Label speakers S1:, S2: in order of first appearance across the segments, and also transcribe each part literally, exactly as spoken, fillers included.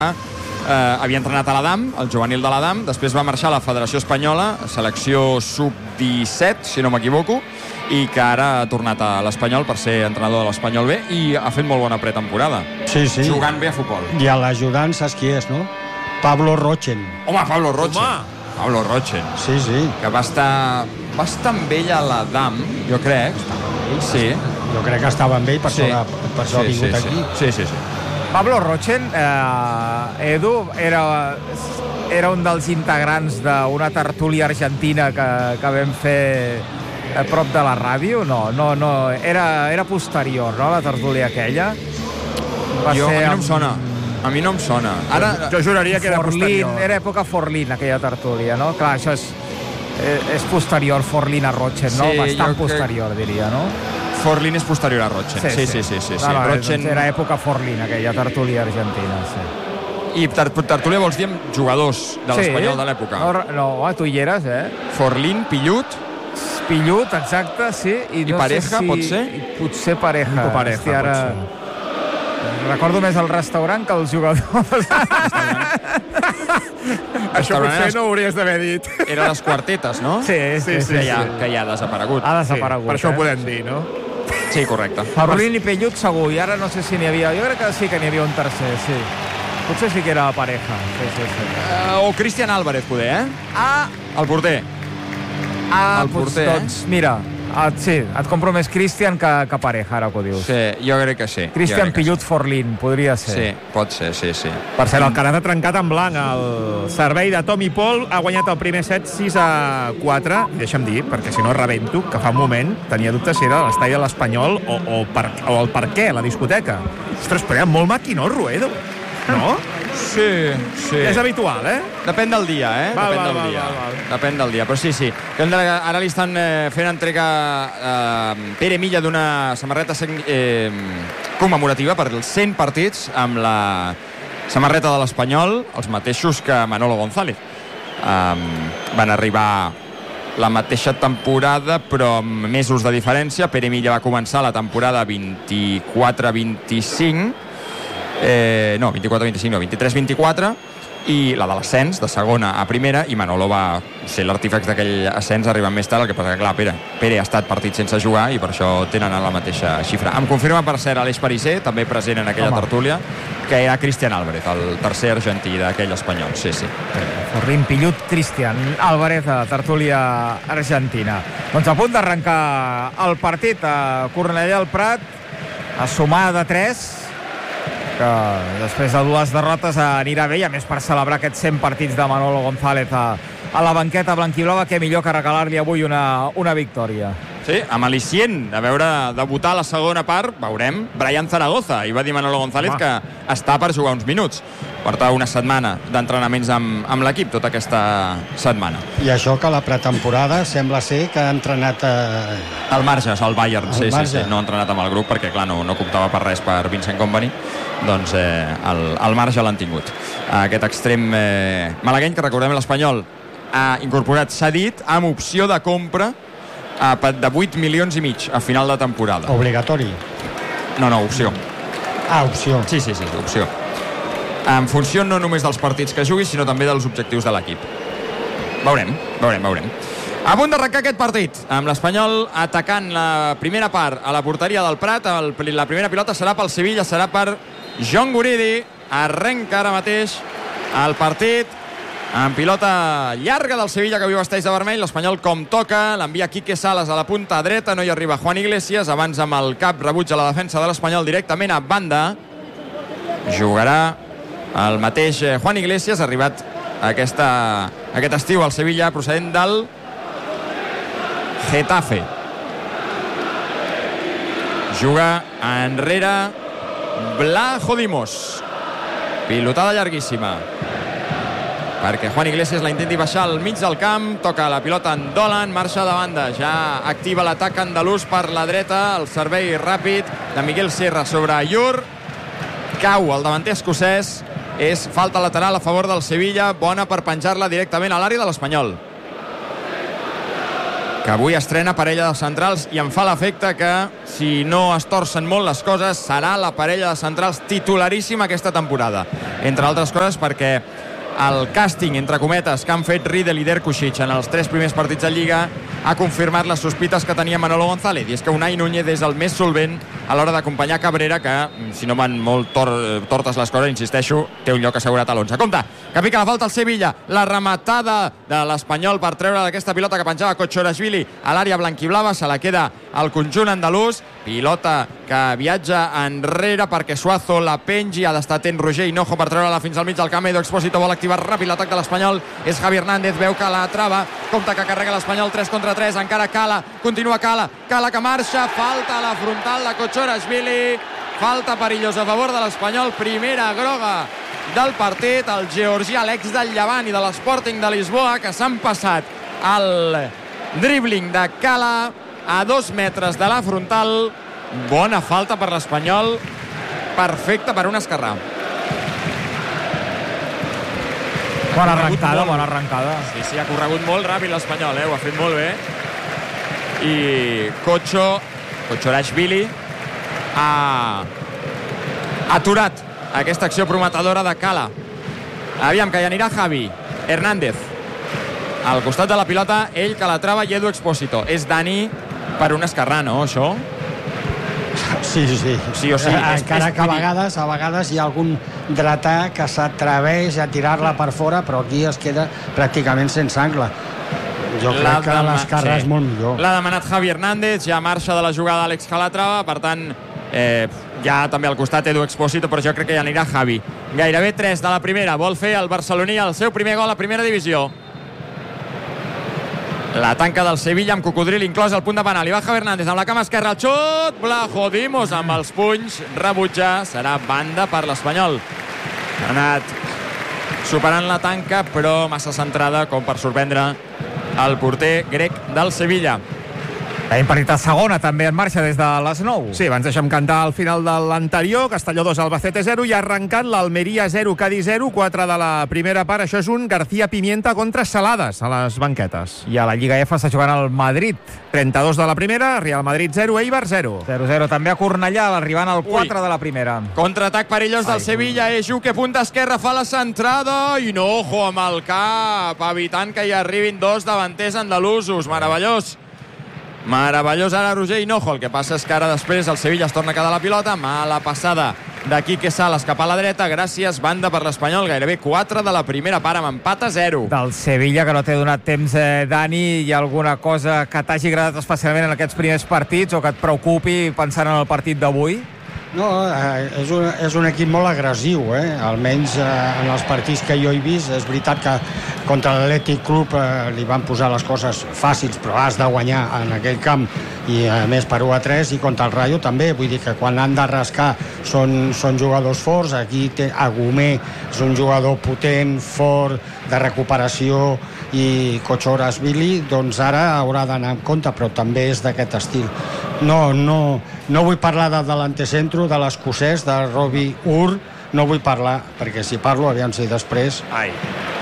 S1: Eh, havia entrenat a l'Adam, el juvenil de l'Adam, després va marxar a la Federació Espanyola, selecció sub disset, si no m'equivoco, i que ara ha tornat a l'Espanyol per ser entrenador de l'Espanyol B i ha fet molt bona pretemporada.
S2: Sí, sí.
S1: Jugant bé a futbol.
S2: I a l'ajudant saps qui és, no? Pablo Rochen.
S1: Home, Pablo Rochen.
S3: Home.
S1: Pablo Rochen.
S2: Sí, sí.
S1: Que va estar, va estar amb ell a l'Adam, jo crec. Sí.
S2: Jo crec que estava amb ell, per
S1: Sí.
S2: això, per això
S1: Sí,
S2: ha vingut
S1: sí,
S2: aquí.
S1: Sí, sí, sí.
S3: Pablo Rochen, eh, Edu, era, era un dels integrants d'una tertúlia argentina que, que vam fer a prop de la ràdio. No, no, no, era, era posterior, no?, la tertúlia aquella. Va
S1: Jo, a
S3: ser
S1: mi no em
S3: amb-
S1: sona. A mi no em sona. Ara,
S3: Jo juraria que era
S4: Forlín,
S3: posterior. Era època Forlín, aquella tertúlia, no? Clar, això és, eh, és posterior, Forlín a Rochen, no?
S1: Sí,
S3: Bastant
S1: jo crec-
S3: posterior, diria, no?
S1: Forlín és posterior a Rochen. Sí, sí, sí. sí, sí.
S3: No, no,
S1: Rochen...
S3: Era època Forlín, aquella tertúlia argentina, sí.
S1: I ter tertúlia vols dir amb jugadors de l'Espanyol de l'època?
S3: No, no, home, tu hi eres, eh?
S1: Forlín, Pillut...
S3: Pillut, exacte, sí. I, no
S1: Pareja,
S3: sé si...
S1: pot ser?
S3: I potser Pareja.
S4: Nico Pareja,
S3: Hòstia, ara... Recordo més el restaurant que els jugadors.
S4: Això potser no ho hauries d'haver dit.
S1: Era les quartetes, no?
S3: Sí, sí, sí.
S1: Que, ja,
S3: sí.
S1: que ja ha desaparegut.
S3: Ha desaparegut,
S4: Per això
S3: eh?
S4: ho podem dir, no?
S1: Sí, correcte.
S3: Forlín i Pillut segur, i ara no sé si n'hi havia... Jo crec que sí que n'hi havia un tercer, sí. Potser sí que era Pareja. Sí, sí, sí.
S1: Uh, o Cristian Álvarez, poder, eh?
S3: Ah,
S1: El porter.
S3: ah
S1: El
S3: doncs,
S1: porter, eh?
S3: doncs, mira, et, sí, et compro més Cristian que, que Pareja, ara que ho dius.
S1: Sí, jo crec que sí.
S3: Cristian
S1: Jo crec que
S3: Pillut Forlín, podria ser.
S1: Sí. sí, pot ser, sí, sí.
S4: Per cert, el Canadà ha trencat en blanc el servei de Tommy Paul, ha guanyat el primer set sis a quatre, i deixa'm dir, perquè si no rebento, que fa un moment tenia dubtes si era l'estadi de l'Espanyol o, o, per, o el per què, la discoteca. Ostres, però era molt maquinós, Ruedo. No?
S1: Sí, sí.
S4: És habitual, eh?
S1: Depèn del dia, eh?
S4: Val,
S1: Depèn
S4: val,
S1: del
S4: val,
S1: dia.
S4: val, val.
S1: Depèn del dia, però sí, sí. Que hem de- Ara li estan eh, fent entrega eh, Pere Milla d'una samarreta sen- eh, commemorativa per els cent partits amb la samarreta de l'Espanyol, els mateixos que Manolo González. Um, van arribar la mateixa temporada, però amb mesos de diferència. Pere Milla va començar la temporada vint-i-quatre vint-i-cinc, Eh, no, vint-i-quatre vint-i-cinc, no, vint-i-tres vint-i-quatre, i la de l'ascens, de segona a primera, i Manolo va ser l'artífex d'aquell ascens arribant més tard. El que passa que, clar, Pere, Pere ha estat partit sense jugar i per això tenen la mateixa xifra. Em confirma, per cert, Aleix Parisser, també present en aquella
S3: Home.
S1: tertúlia, que era Cristian Álvarez, el tercer argentí d'aquell espanyol. Sí, sí.
S3: Forlín, Pillut, Cristian Álvarez, a tertúlia argentina. Doncs a punt d'arrencar el partit a Cornellà al Prat, a sumar de tres, que després de dues derrotes anirà bé, i a més per celebrar aquests cent partits de Manolo González a, a la banqueta blanquiblava, que millor que regalar-li avui una, una victòria.
S1: Sí, amb al·licient, a veure, debutar a la segona part, veurem, Brian Zaragoza, i va dir Manolo González
S4: Home.
S1: que està per jugar uns minuts. Porta una setmana d'entrenaments amb, amb l'equip, tota aquesta setmana.
S2: I això que la pretemporada sembla ser que ha entrenat eh,
S1: El marge, el Bayern,
S2: El
S1: sí, sí,
S2: marge.
S1: sí, no ha entrenat amb el grup perquè, clar, no, no comptava per res per Vincent Kompany, doncs eh, el, el marge l'han tingut. Aquest extrem eh, malagueny, que recordem l'Espanyol ha incorporat, s'ha dit, amb opció de compra a, de vuit milions i mig a final de temporada.
S2: obligatori.
S1: No, no, opció.
S2: Ah, opció.
S1: Sí, sí, sí, opció. En funció no només dels partits que jugui, sinó també dels objectius de l'equip. Veurem, veurem, veurem. A punt d'arrencar aquest partit, amb l'Espanyol atacant la primera part a la porteria del Prat. El, la primera pilota serà pel Sevilla, serà per John Guridi. Arrenca ara mateix el partit amb pilota llarga del Sevilla, que avui vesteix de vermell. L'Espanyol com toca, l'envia Quique Salas a la punta dreta, no hi arriba Juan Iglesias, abans amb el cap rebutja la defensa de l'Espanyol directament a banda. Jugarà el mateix Juan Iglesias, arribat aquesta, aquest estiu al Sevilla, procedent del Getafe. Juga enrere Blajo Dimos. Pilotada llarguíssima perquè Juan Iglesias la intenti baixar al mig del camp. Toca la pilota en Dolan, marxa de banda, ja activa l'atac andalús per la dreta. El servei ràpid de Miguel Sierra sobre Ayur. Cau el davanter escocès. És falta lateral a favor del Sevilla, bona per penjar-la directament a l'àrea de l'Espanyol, que avui estrena parella de centrals, i em fa l'efecte que, si no es torcen molt les coses, serà la parella de centrals titularíssima aquesta temporada. entre altres coses perquè el càsting, entre cometes, que han fet Riedel i Derkušić en els tres primers partits de Lliga ha confirmat les sospites que tenia Manolo González, i és que Unai Núñez és el més solvent a l'hora d'acompanyar Cabrera, que, si no van molt tor tortes les coses, insisteixo, té un lloc assegurat a l'onze. Compte, que pica la falta al Sevilla, la rematada de l'Espanyol per treure d'aquesta pilota que penjava Kochorashvili a l'àrea blanquiblava, se la queda al conjunt andalús, pilota que viatja enrere perquè Suazo la pengi, ha d'estar atent Roger Hinojo per treure-la fins al mig del camp. Edu Expósito vol activar ràpid l'atac de l'Espanyol, és Javi Hernández, veu que la trava, compte que carrega l'Espanyol tres contra tres, encara Cala, continua Cala, Cala que marxa, falta a la frontal de Kochorashvili, falta perillosa a favor de l'Espanyol, primera groga del partit, el georgià, l'ex del Llevant i de l'Sporting de Lisboa, que s'han passat el dribbling de Cala a dos metres de la frontal. Bona falta per l'Espanyol, perfecta per un esquerrà.
S3: Bona arrencada, bona arrencada.
S1: Sí, sí, ha corregut molt ràpid l'Espanyol, eh? Ho ha fet molt bé. I Kocho, Kochorashvili ha aturat aquesta acció prometedora de Cala. Aviam, que hi anirà Javi Hernández al costat de la pilota, ell que la trava i Edu Expósito. És Dani per un esquerrà, no, això?
S2: Sí, sí.
S1: Sí o sí. És,
S2: Encara
S1: és...
S2: que a vegades, a vegades hi ha algun dretà que s'atreveix a tirar-la per fora, però aquí es queda pràcticament sense angle. Jo crec que l'esquerrà és molt millor.
S1: L'ha demanat Javi Hernández, ja marxa de la jugada Àlex Calatrava, per tant, eh, ja també al costat Edu Expósito, però jo crec que ja anirà Javi. Gairebé tres de la primera, vol fer el barceloní el seu primer gol a primera divisió. La tanca del Sevilla amb Cocodril inclòs al punt de penal. I va Javi Hernández amb la cama esquerra, el xut, Blajo Dimos amb els punys, rebutja, serà banda per l'Espanyol. Ha anat superant la tanca, però massa centrada com per sorprendre el porter grec del Sevilla.
S3: Tenim partit a segona, també en marxa des de les nou.
S4: Sí, abans deixem cantar al final de l'anterior. Castelló dos, Albacete zero, i ha arrencat l'Almeria zero, Cádiz zero, quatre de la primera part. Això és un García Pimienta contra Salades a les banquetes.
S3: I a la Lliga F està jugant el Madrid.
S4: trenta-dos de la primera, Real Madrid zero, Eibar zero.
S3: zero zero també a Cornellà, arribant al quatre Ui. de la primera.
S1: Contraatac perillós del Ai, Sevilla, Ejuque, punta esquerra, fa la centrada, i no, ojo amb el cap, evitant que hi arribin dos davanters andalusos. Meravellós. Meravellós ara Roger Hinojo. El que passa és que ara després el Sevilla es torna a quedar la pilota. Mala passada de Quique Salas cap a la dreta. Gràcies, banda per l'Espanyol. Gairebé quatre de la primera part amb empat a zero.
S3: Del Sevilla, que no té donat temps, eh, Dani. Hi ha alguna cosa que t'hagi agradat especialment en aquests primers partits o que et preocupi pensant en el partit d'avui?
S2: No, eh, és, un, és un equip molt agressiu, eh? Almenys eh, en els partits que jo he vist. És veritat que contra l'Atlètic Club eh, li van posar les coses fàcils, però has de guanyar en aquell camp, i a més per u a tres, i contra el Rayo també. Vull dir que quan han de rascar són, són jugadors forts. Aquí té Agumé, és un jugador potent, fort, de recuperació, i Kochorashvili doncs ara haurà d'anar en compte, però també és d'aquest estil. No, no, no vull parlar del delantecentro, de l'escocès, de Robbie Ur, no vull parlar, perquè si parlo, aviam si després...
S1: Ai.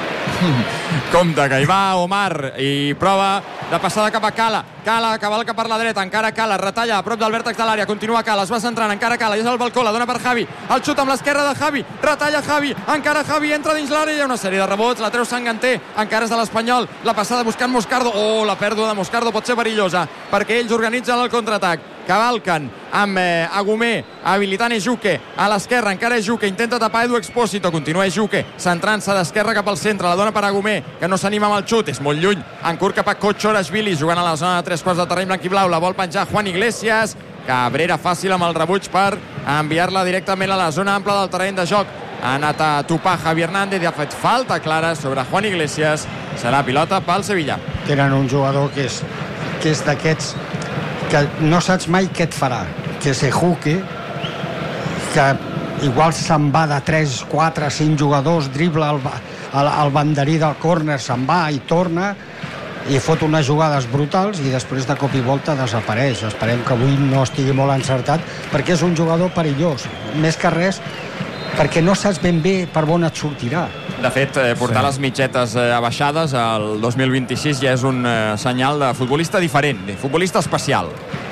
S1: Compte, que hi va Omar i prova de passada cap a Cala. Cala cavalca per la dreta, encara Cala, retalla a prop del vèrtex de l'àrea, continua Cala, es va centrant, encara Cala, i és al balcó, la dona per Javi, el xut amb l'esquerra de Javi, retalla Javi, encara Javi, entra dins l'àrea, hi ha una sèrie de rebots, la treu Sanganté, encara és de l'Espanyol, la passada buscant Moscardo, oh, la pèrdua de Moscardo pot ser perillosa, perquè ells organitzen el contraatac, cavalquen amb eh, Agumé, habilitant Ejuque a l'esquerra, encara Ejuque, intenta tapar Edu Expósito, continua Ejuque, centrant-se d'esquerra cap al centre, la dona per Agumé, que no s'anima amb el xut, és molt lluny, en curt cap a Kochorashvili, jugant a la zona de tres quarts de terreny blanc i blau, la vol penjar Juan Iglesias, Cabrera fàcil amb el rebuig per enviar-la directament a la zona ampla del terreny de joc. Ha anat a topar Javi Hernández i ha fet falta clara sobre Juan Iglesias. Serà pilota pel Sevilla.
S2: Tenen un jugador que és, que és d'aquests que no saps mai què et farà, que és Ejuque, que igual se'n va de tres, quatre, cinc jugadors, dribla el, el, el banderí del córner, se'n va i torna i fot unes jugades brutals i després de cop i volta desapareix. Esperem que avui no estigui molt encertat, perquè és un jugador perillós, més que res perquè no saps ben bé per on et sortirà.
S1: De fet, eh, portar sí. les mitgetes eh, abaixades al dos mil vint-i-sis ja és un eh, senyal de futbolista diferent, de futbolista especial.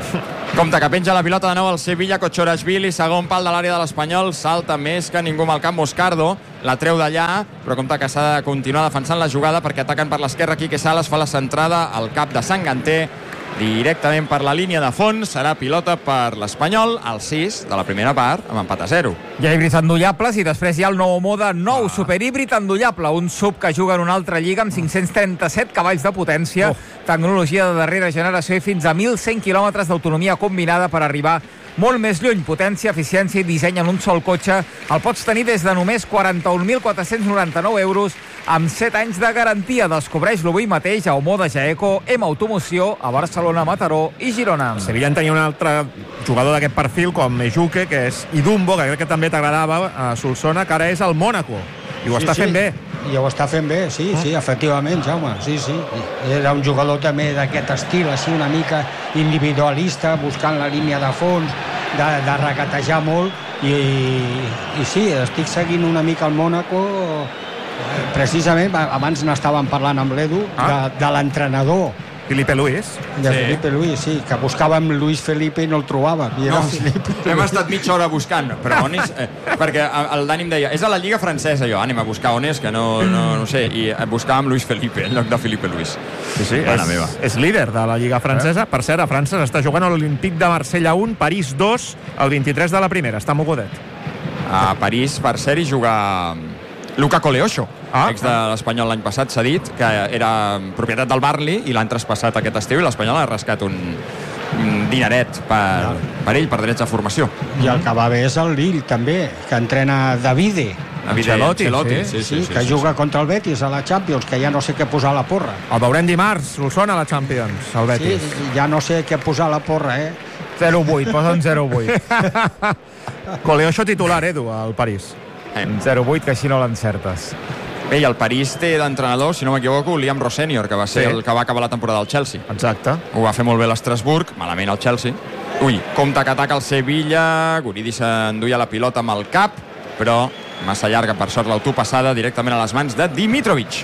S1: Compte que penja la pilota de nou al Sevilla, Kochorashvili, segon pal de l'àrea de l'Espanyol, salta més que ningú amb el camp Moscardo, la treu d'allà, però compte que s'ha de continuar defensant la jugada perquè ataquen per l'esquerra. Quique Salas fa la centrada al cap de Sanganté, directament per la línia de fons. Serà pilota per l'Espanyol al sis de la primera part, amb empat a zero.
S3: Hi ha híbrids endollables i després hi ha el nou mode nou ah. superhíbrid endollable, un sub que juga en una altra lliga amb cinc-cents trenta-set cavalls de potència, oh. tecnologia de darrera generació i fins a mil cent quilòmetres d'autonomia combinada per arribar molt més lluny. Potència, eficiència i disseny en un sol cotxe. El pots tenir des de només quaranta-un mil quatre-cents noranta-nou euros amb set anys de garantia. Descobreix-lo avui mateix a Omoda Jaeco, M Automoció, a Barcelona, Mataró i Girona.
S4: Sevilla en tenia un altre jugador d'aquest perfil, com Mejuke, que és Idumbo, que crec que també t'agradava a Solsona, que ara és al Mònaco. I ho
S2: sí,
S4: està
S2: sí.
S4: fent bé.
S2: I ho està fent bé, sí, sí, efectivament, Jaume, sí, sí. Era un jugador també d'aquest estil, així una mica individualista, buscant la línia de fons, de, de regatejar molt, i, i sí, estic seguint una mica el Mònaco, precisament, abans n'estàvem parlant amb l'Edu, ah. de, de l'entrenador.
S4: Felipe Luis.
S2: De
S1: sí.
S2: Felipe Luis, sí, que buscàvem Luis Felipe i no el trobàvem. I
S1: no,
S2: Felipe
S1: hem estat mitja hora buscant, però Onis, eh, perquè el Dani em deia, és a la Lliga Francesa, jo, anem a buscar Onis, que no, no, no sé, i buscàvem Luis Felipe en lloc de Felipe Luis.
S4: Sí, sí, és, meva. és líder de la Lliga Francesa. Eh? Per cert, a França s'està jugant a l'Olímpic de Marsella un, París dos, el vint-i-tres de la primera. Està mogudet.
S1: A París, per cert, hi juga Luca Coleocho, ah, ex de l'Espanyol l'any passat, s'ha dit, que era propietat del Barli i l'han traspassat aquest estiu i l'Espanyol ha rascat un, un dineret per, ja. per ell, per drets de formació.
S2: I el que va bé és el Lille, també, que entrena Davide.
S1: Davide Ancelotti,
S2: sí, sí, sí, sí, que sí, juga sí. contra el Betis a la Champions, que ja no sé què posar a la porra.
S4: El veurem dimarts, Solsona a la Champions, el Betis.
S2: Sí, ja no sé què posar a la porra, eh?
S3: zero vuit, posa un zero vuit.
S4: Coleocho titular, Edu, al París.
S3: zero vuit, que així no l'encertes.
S1: Bé, i el París té d'entrenador, si no m'equivoco, Liam Rossenior, que va ser sí. el que va acabar la temporada al Chelsea.
S4: Exacte.
S1: Ho va fer molt bé l'Estrasburg, malament el Chelsea. Ui, compte que ataca el Sevilla, Guridi s'enduia la pilota amb el cap, però massa llarga, per sort, l'autopassada directament a les mans de Dimitrovic.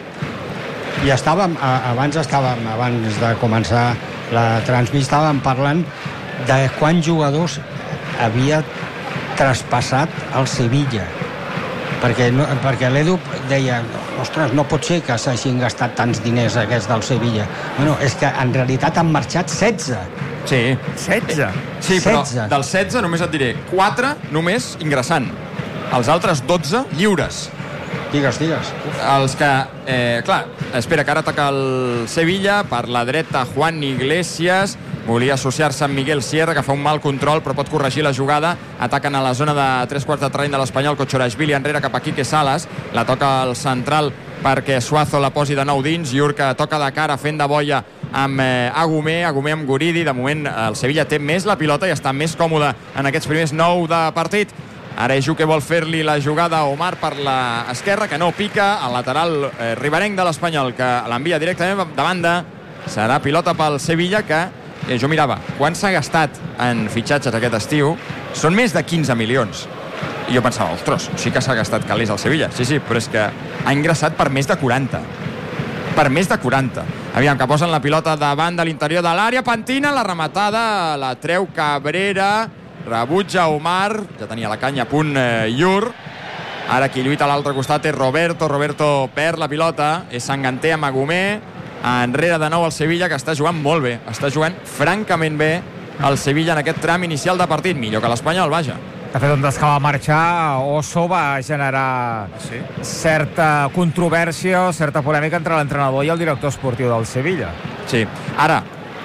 S2: I estàvem, abans estàvem, abans de començar la transmissió, estàvem parlant de quants jugadors havia traspassat el Sevilla. Perquè, no, perquè l'Edu deia, ostres, no pot ser que s'hagin gastat tants diners aquests del Sevilla. Bueno, és que en realitat han marxat setze.
S1: Sí.
S4: setze?
S1: Sí, però setze. Dels setze només et diré quatre només ingressant. Els altres dotze lliures.
S2: Digues, digues.
S1: Els que, eh, clar, espera, que ara ataca el Sevilla, per la dreta Juan Iglesias, volia associar-se amb Miguel Sierra, que fa un mal control però pot corregir la jugada. Ataquen a la zona de tres quarts de terreny de l'Espanyol, Kochorashvili enrere cap a Quique Salas, la toca al central perquè Suazo la posi de nou dins, Iur que toca de cara fent de boia amb eh, Agumé, Agumé amb Guridi. De moment el Sevilla té més la pilota i està més còmode en aquests primers nou de partit. Ara Eju que vol fer-li la jugada a Omar per l'esquerra, que no pica, al lateral eh, riberenc de l'Espanyol, que l'envia directament de banda. Serà pilota pel Sevilla, que eh, jo mirava, quan s'ha gastat en fitxatges aquest estiu? Són més de quinze milions. I jo pensava, ostres, sí que s'ha gastat calés al Sevilla. Sí, sí, però és que ha ingressat per més de quaranta. Per més de quaranta. Aviam, que posen la pilota davant de l'interior de l'àrea, pentina, la rematada, la treu Cabrera, rebutja Omar, ja tenia la canya a punt eh, Iur. Ara qui lluita a l'altre costat és Roberto, Roberto perd la pilota, és Sanganté amb Agumé, enrere de nou el Sevilla, que està jugant molt bé, està jugant francament bé el Sevilla en aquest tram inicial de partit, millor que l'Espanyol, vaja.
S3: De fet, on que va marxar, Osso va generar sí. certa controvèrsia, certa polèmica entre l'entrenador i el director esportiu del Sevilla.
S1: Sí, ara,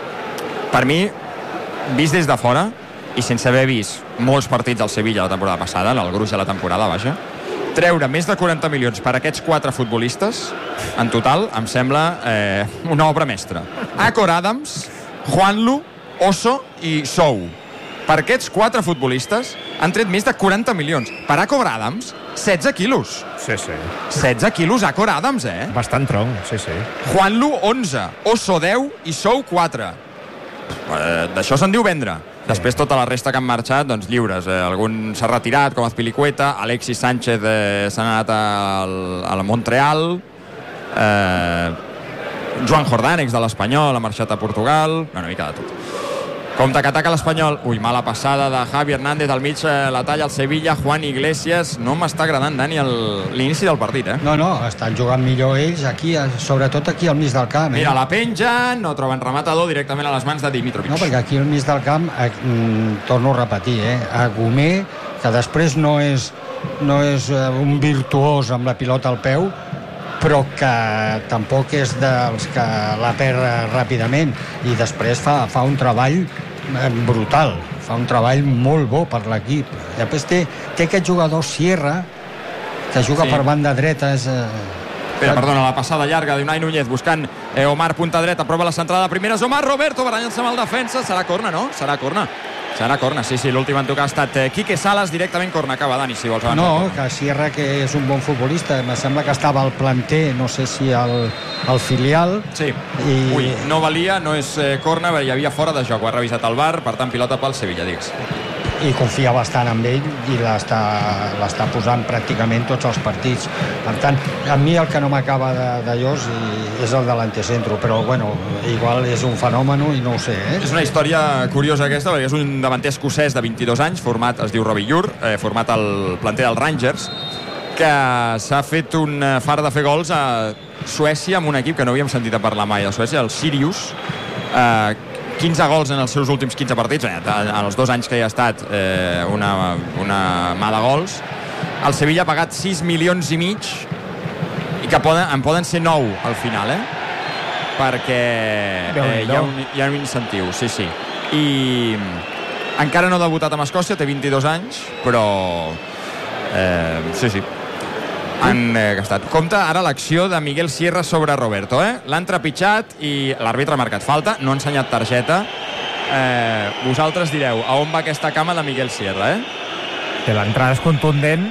S1: per mi, vist des de fora, i sense haver vist molts partits del Sevilla la temporada passada, en el gruix de la temporada, vaja, treure més de quaranta milions per aquests quatre futbolistes, en total, em sembla eh, una obra mestra. Acor Adams, Juanlu, Osso i Sou. Per aquests quatre futbolistes han tret més de quaranta milions. Per Acor Adams, setze quilos.
S4: Sí, sí.
S1: setze quilos Acor Adams, eh?
S4: Bastant tronc, sí, sí.
S1: Juanlu, onze. Osso, deu i Sou, quatre. Eh, D'això se'n diu vendre. Després tota la resta que han marxat, doncs lliures. Eh, algun s'ha retirat, com Azpilicueta, Alexis Sánchez eh, s'ha anat al, al Montreal, eh, Joan Jordán, ex de l'Espanyol, ha marxat a Portugal, una mica de tot. Compte que ataca l'Espanyol. Ui, mala passada de Javi Hernández, al mig eh, la talla el Sevilla, Juan Iglesias. No m'està agradant, Dani, l'inici del partit, eh?
S2: No, no, estan jugant millor ells aquí, sobretot aquí al mig del camp. Eh?
S1: Mira, la pengen, no troben rematador, directament a les mans de Dimitrovic.
S2: No, perquè aquí al mig del camp, eh, mm, torno a repetir, eh? Agumé, que després no és, no és eh, un virtuós amb la pilota al peu, però que tampoc és dels que la perd ràpidament, i després fa, fa un treball brutal, fa un treball molt bo per l'equip. Després té, té aquest jugador Sierra, que juga sí. per banda dreta. És, eh...
S1: Espera, perdona, la passada llarga d'Unai Núñez buscant eh, Omar punta dreta, prova la centrada primera, és Omar Roberto barallant-se amb el defensa. Serà corna, no? Serà corna. Serà corna, sí, sí, l'últim en tocar ha estat eh, Quique Salas, directament corna. Acaba, Dani, si vols.
S2: No, que Sierra, que és un bon futbolista, em sembla que estava al planter, no sé si al, al filial.
S1: Sí,
S2: i...
S1: ui, no valia, no és eh, corna, hi havia fora de joc, ho ha revisat el V A R, per tant, pilota pel Sevilla, digues.
S2: I confia bastant en ell i l'està posant pràcticament tots els partits. Per tant, a mi el que no m'acaba d'allò és el de l'antecentro, però bueno, igual és un fenomen i no ho sé, eh?
S1: És una història curiosa aquesta, perquè és un davanter escocès de vint-i-dos anys, format, es diu Robbie Ure, eh, format al planter dels Rangers, que s'ha fet un far de fer gols a Suècia amb un equip que no havíem sentit a parlar mai, a Suècia, el Sirius, eh, quinze gols en els seus últims quinze partits, en els dos anys que hi ha estat eh, una, una mà de gols. El Sevilla ha pagat sis milions i mig i que poden, en poden ser nou al final, eh? Perquè eh, hi, ha un, hi ha un incentiu, sí, sí. I encara no ha debutat amb Escòcia, té vint-i-dos anys, però eh, sí, sí, han eh, gastat. Compte ara l'acció de Miguel Sierra sobre Roberto, eh? L'han trepitjat i l'àrbitre ha marcat falta, no ha ensenyat targeta. Eh, vosaltres direu a on va aquesta cama de Miguel Sierra, eh?
S3: Que l'entrada és contundent.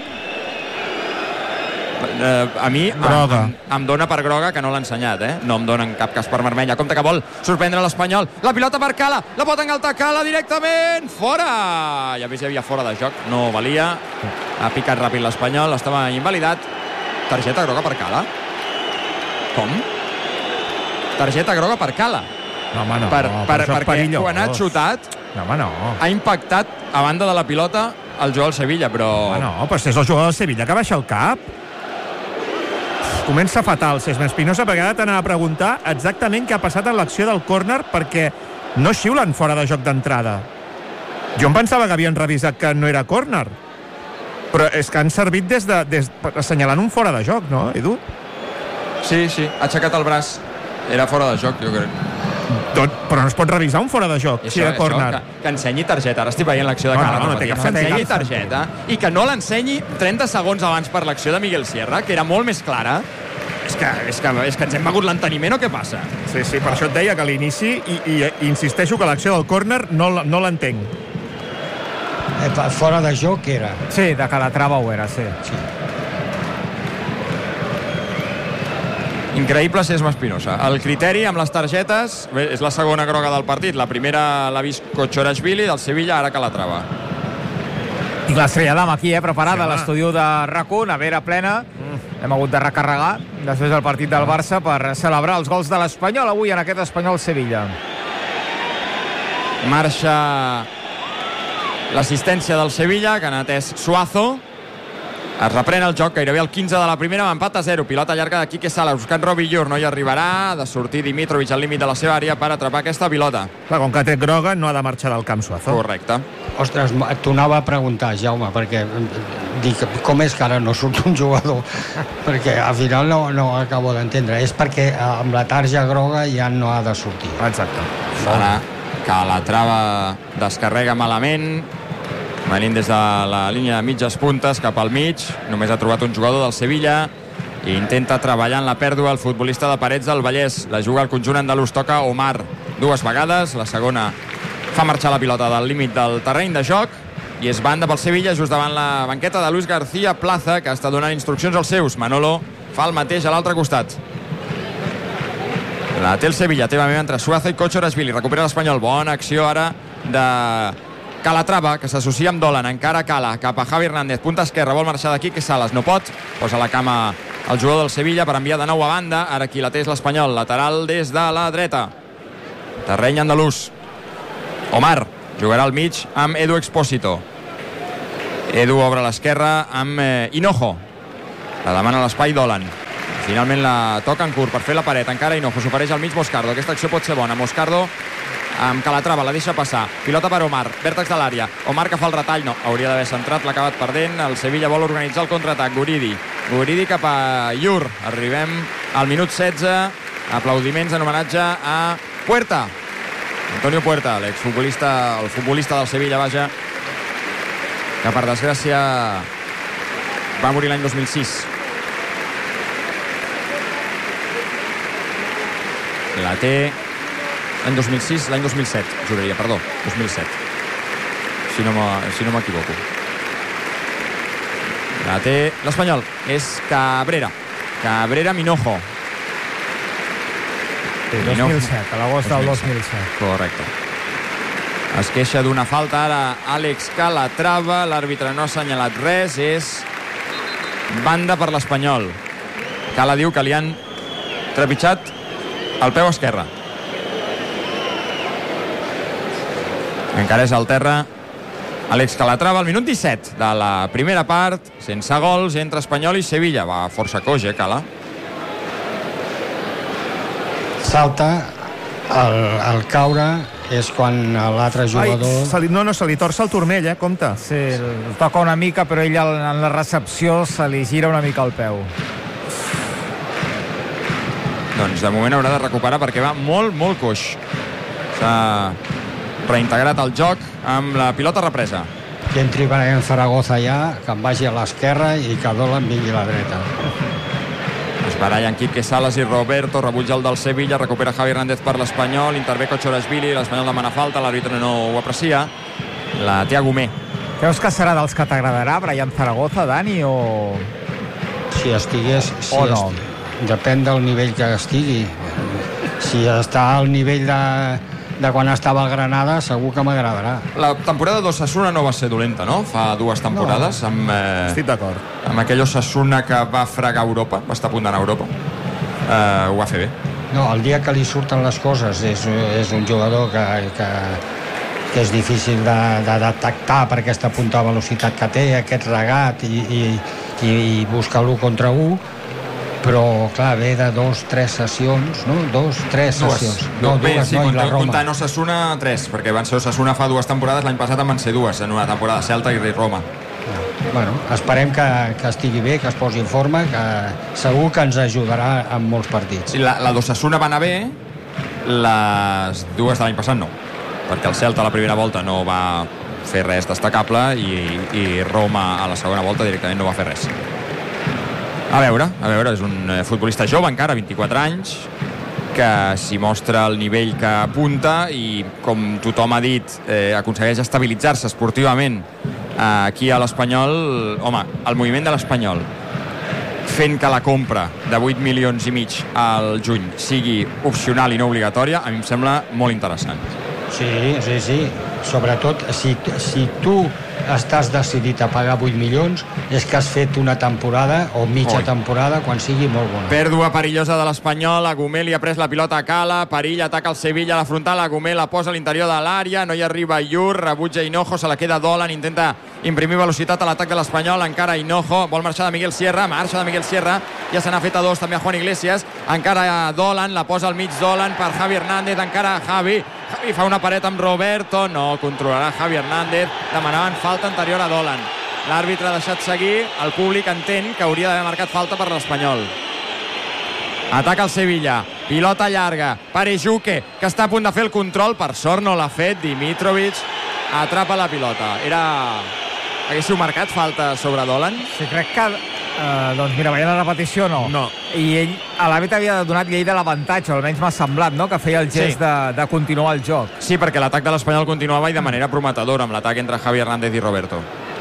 S1: Eh, a mi em, em, em dona per groga, que no l'ha ensenyat, eh? No em dona en cap cas per vermella. Compte que vol sorprendre l'Espanyol, la pilota per Cala, la pot engaltar Cala directament, fora! Ja vist, hi havia fora de joc, no valia, ha picat ràpid l'Espanyol, estava invalidat. Targeta groga per Cala? Com? Targeta groga per Cala?
S4: No, home, no,
S1: per,
S4: no
S1: per,
S4: per
S1: perquè quan ha xutat
S4: no, home, no.
S1: ha impactat a banda de la pilota el jugador del Sevilla, però...
S4: Home, no, però si és el jugador del Sevilla que baixa el cap. Comença fatal Cesc Espinosa, perquè ara t'anava a preguntar exactament què ha passat en l'acció del córner, perquè no xiulen fora de joc d'entrada. Jo em pensava que havien revisat que no era córner, però és que han servit des de, des, assenyalant un fora de joc, no, Edu?
S1: Sí, sí, ha aixecat el braç. Era fora de joc, jo crec.
S4: Tot, però no es pot revisar un fora de joc,
S1: I
S4: si
S1: això,
S4: era córner.
S1: Que, que ensenyi targeta. Ara estic veient l'acció de
S4: no,
S1: Cala.
S4: No, no, no,
S1: que ensenyi targeta i que no l'ensenyi trenta segons abans per l'acció de Miguel Sierra, que era molt més clara. És que, és que, és que ens hem begut l'enteniment o què passa?
S4: Sí, sí, per això et deia que a l'inici, i, i, i insisteixo que l'acció del córner no, no l'entenc.
S2: Eh, fora de joc era.
S3: Sí, de Calatrava ho era, sí.
S2: Sí.
S1: Increïble Cesc Espinosa. El criteri amb les targetes, bé, és la segona groga del partit. La primera l'ha vist Kochorashvili del Sevilla, ara Calatrava.
S3: I l'estrella d'am aquí, eh, preparada
S4: sí,
S3: a l'estudi de RAC u, nevera plena. Mm. Hem hagut de recarregar després del partit del Barça per celebrar els gols de l'Espanyol avui en aquest Espanyol-Sevilla.
S1: Marxa l'assistència del Sevilla, que ha atès Suazo. Es reprèn el joc, gairebé el quinze de la primera, amb empat a zero. Pilota llarga de Quique Salas, buscant Robbie Ure, no hi arribarà. Ha de sortir Dimitrovic al límit de la seva àrea per atrapar aquesta pilota.
S4: Clar, com que té groga, no ha de marxar del camp Suazo.
S1: Correcte.
S2: Ostres, t'ho anava a preguntar, Jaume, perquè dic, com és que ara no surt un jugador? Perquè al final no, no acabo d'entendre. És perquè amb la tarja groga ja no ha de sortir.
S4: Exacte.
S1: Ara Calatrava descarrega malament, venint des de la línia de mitges puntes cap al mig. Només ha trobat un jugador del Sevilla i intenta treballar en la pèrdua el futbolista de Parets del Vallès. La juga al conjunt andalús, toca Omar dues vegades, la segona fa marxar la pilota del límit del terreny de joc i és banda pel Sevilla just davant la banqueta de Luis García Plaza, que està donant instruccions als seus. Manolo fa el mateix a l'altre costat. La té el Sevilla, té entre Suazo i Kochorashvili. Recupera l'Espanyol, bona acció ara de Calatrava, que s'associa amb Dolan, encara Cala, cap a Javi Hernández, punta esquerra, vol marxar d'aquí, que Salas no pot, posa la cama el jugador del Sevilla per enviar de nou a banda. Ara qui la té és l'Espanyol, lateral des de la dreta, terreny andalús. Omar jugarà al mig amb Edu Expósito. Edu obre a l'esquerra amb eh, Hinojo. La demana a l'espai Dolan. Finalment la toca en curt per fer la paret. Encara Hinojo s'ofereix al mig Moscardo. Aquesta acció pot ser bona. Moscardo amb Calatrava la deixa passar. Pilota per Omar. Vèrtex de l'àrea. Omar que fa el retall. No, hauria d'haver centrat. L'ha acabat perdent. El Sevilla vol organitzar el contraatac. Guridi. Guridi cap a Iur. Arribem al minut setze. Aplaudiments en homenatge a Puerta. Antonio Puerta, l'exfutbolista, el futbolista del Sevilla, vaja, que per desgràcia va morir l'any dos mil sis. La té l'any dos mil sis, l'any dos mil set, juraria, perdó, dos mil set. Si no m'equivoco. La té l'Espanyol, és Cabrera. Cabrera Minojo.
S3: Sí, dos mil set, a l'agost del dos mil set.
S1: Correcte. Es queixa d'una falta ara Àlex Calatrava, l'àrbitre no ha assenyalat res, és banda per l'Espanyol. Cala diu que li han trepitjat el peu esquerre. Encara és al terra Àlex Calatrava, al minut disset de la primera part, sense gols entre Espanyol i Sevilla. Va força coix, eh, Cala?
S2: Salta, el, el caure és quan l'altre jugador...
S4: Ai, se li, no, no, se li torça el turmell, eh, compte.
S3: Sí, el toca una mica, però ell en la recepció se li gira una mica el peu.
S1: Doncs de moment haurà de recuperar perquè va molt, molt coix. S'ha reintegrat el joc amb la pilota represa.
S2: Que entri Brian Zaragoza ja, que em vagi a l'esquerra i que Dolan vingui a la dreta.
S1: Es barallen Quique Salas i Roberto, rebutja el del Sevilla, recupera Javi Hernández per l'Espanyol, intervé Kochorashvili, l'Espanyol demana falta, l'àrbitre no ho aprecia, la té Agumé.
S3: Creus que serà dels que t'agradarà, Brian Zaragoza, Dani, o...
S2: Si estigués... Si
S3: o no?
S2: esti... Depèn del nivell que estigui. Si està al nivell de, de quan estava al Granada, segur que m'agradarà.
S1: La temporada d'Osasuna no va ser dolenta, no? Fa dues temporades, no. amb... Eh...
S4: Estic d'acord.
S1: amb aquell Osasuna que va fregar Europa, va estar a punt d'anar a Europa, eh, ho va fer bé.
S2: No, el dia que li surten les coses és, és un jugador que, que, que és difícil de, de detectar per aquesta punta de velocitat que té, aquest regat i, i, i, i buscar l'u contra u, però clar, ve de dos, tres sessions, no? Dos, tres
S1: dues.
S2: sessions.
S1: No,
S2: no,
S1: bé,
S2: dues,
S1: sí,
S2: no, i
S1: compta,
S2: la Roma.
S1: comptant Osasuna, tres, perquè van ser Osasuna fa dues temporades, l'any passat en van ser dues, en una temporada, Celta i Roma.
S2: Bueno, esperem que, que estigui bé, que es posi en forma, que segur que ens ajudarà en molts partits.
S1: Sí, la, la d'Osasuna va anar bé, les dues de l'any passat no, perquè el Celta a la primera volta no va fer res destacable i, i Roma a la segona volta directament no va fer res. A veure, a veure, és un futbolista jove encara, vint-i-quatre anys, que s'hi mostra el nivell que apunta i, com tothom ha dit, eh, aconsegueix estabilitzar-se esportivament eh, aquí a l'Espanyol. Home, el moviment de l'Espanyol fent que la compra de vuit milions i mig al juny sigui opcional i no obligatòria, a mi em sembla molt interessant.
S2: Sí, sí, sí. Sobretot, si, si tu estàs decidit a pagar vuit milions, és que has fet una temporada o mitja
S1: Oi.
S2: temporada quan sigui molt bona.
S1: Pèrdua perillosa de l'Espanyol, Agumé li ha pres la pilota a Cala, perill, ataca el Sevilla a la frontal, Agumé la posa a l'interior de l'àrea, no hi arriba Iur, rebutja Hinojo, se la queda Dolan, intenta imprimir velocitat a l'atac de l'Espanyol, encara Hinojo, vol marxar de Miguel Sierra, marxa de Miguel Sierra, ja se n'ha fet a dos també a Juan Iglesias, encara Dolan, la posa al mig Dolan per Javi Hernández, encara Javi, Javi fa una paret amb Roberto, no controlarà Javi Hernández, demanaven falta anterior a Dolan. L'àrbitre ha deixat seguir, el públic entén que hauria d'haver marcat falta per l'Espanyol. Ataca el Sevilla, pilota llarga, Parejuque, que està a punt de fer el control, per sort no l'ha fet, Dimitrovic atrapa la pilota. Era... Haguéssiu marcat falta sobre Dolan?
S3: Sí, crec que... Eh, doncs mira, veient la repetició no.
S4: No.
S3: I ell, a l'àrbitre havia donat llei de l'avantatge, o almenys m'ha semblat, no?, que feia el gest
S1: Sí.
S3: de, de continuar el joc.
S1: Sí, perquè l'atac de l'Espanyol continuava i de manera prometedora amb l'atac entre Javi Hernández i Roberto.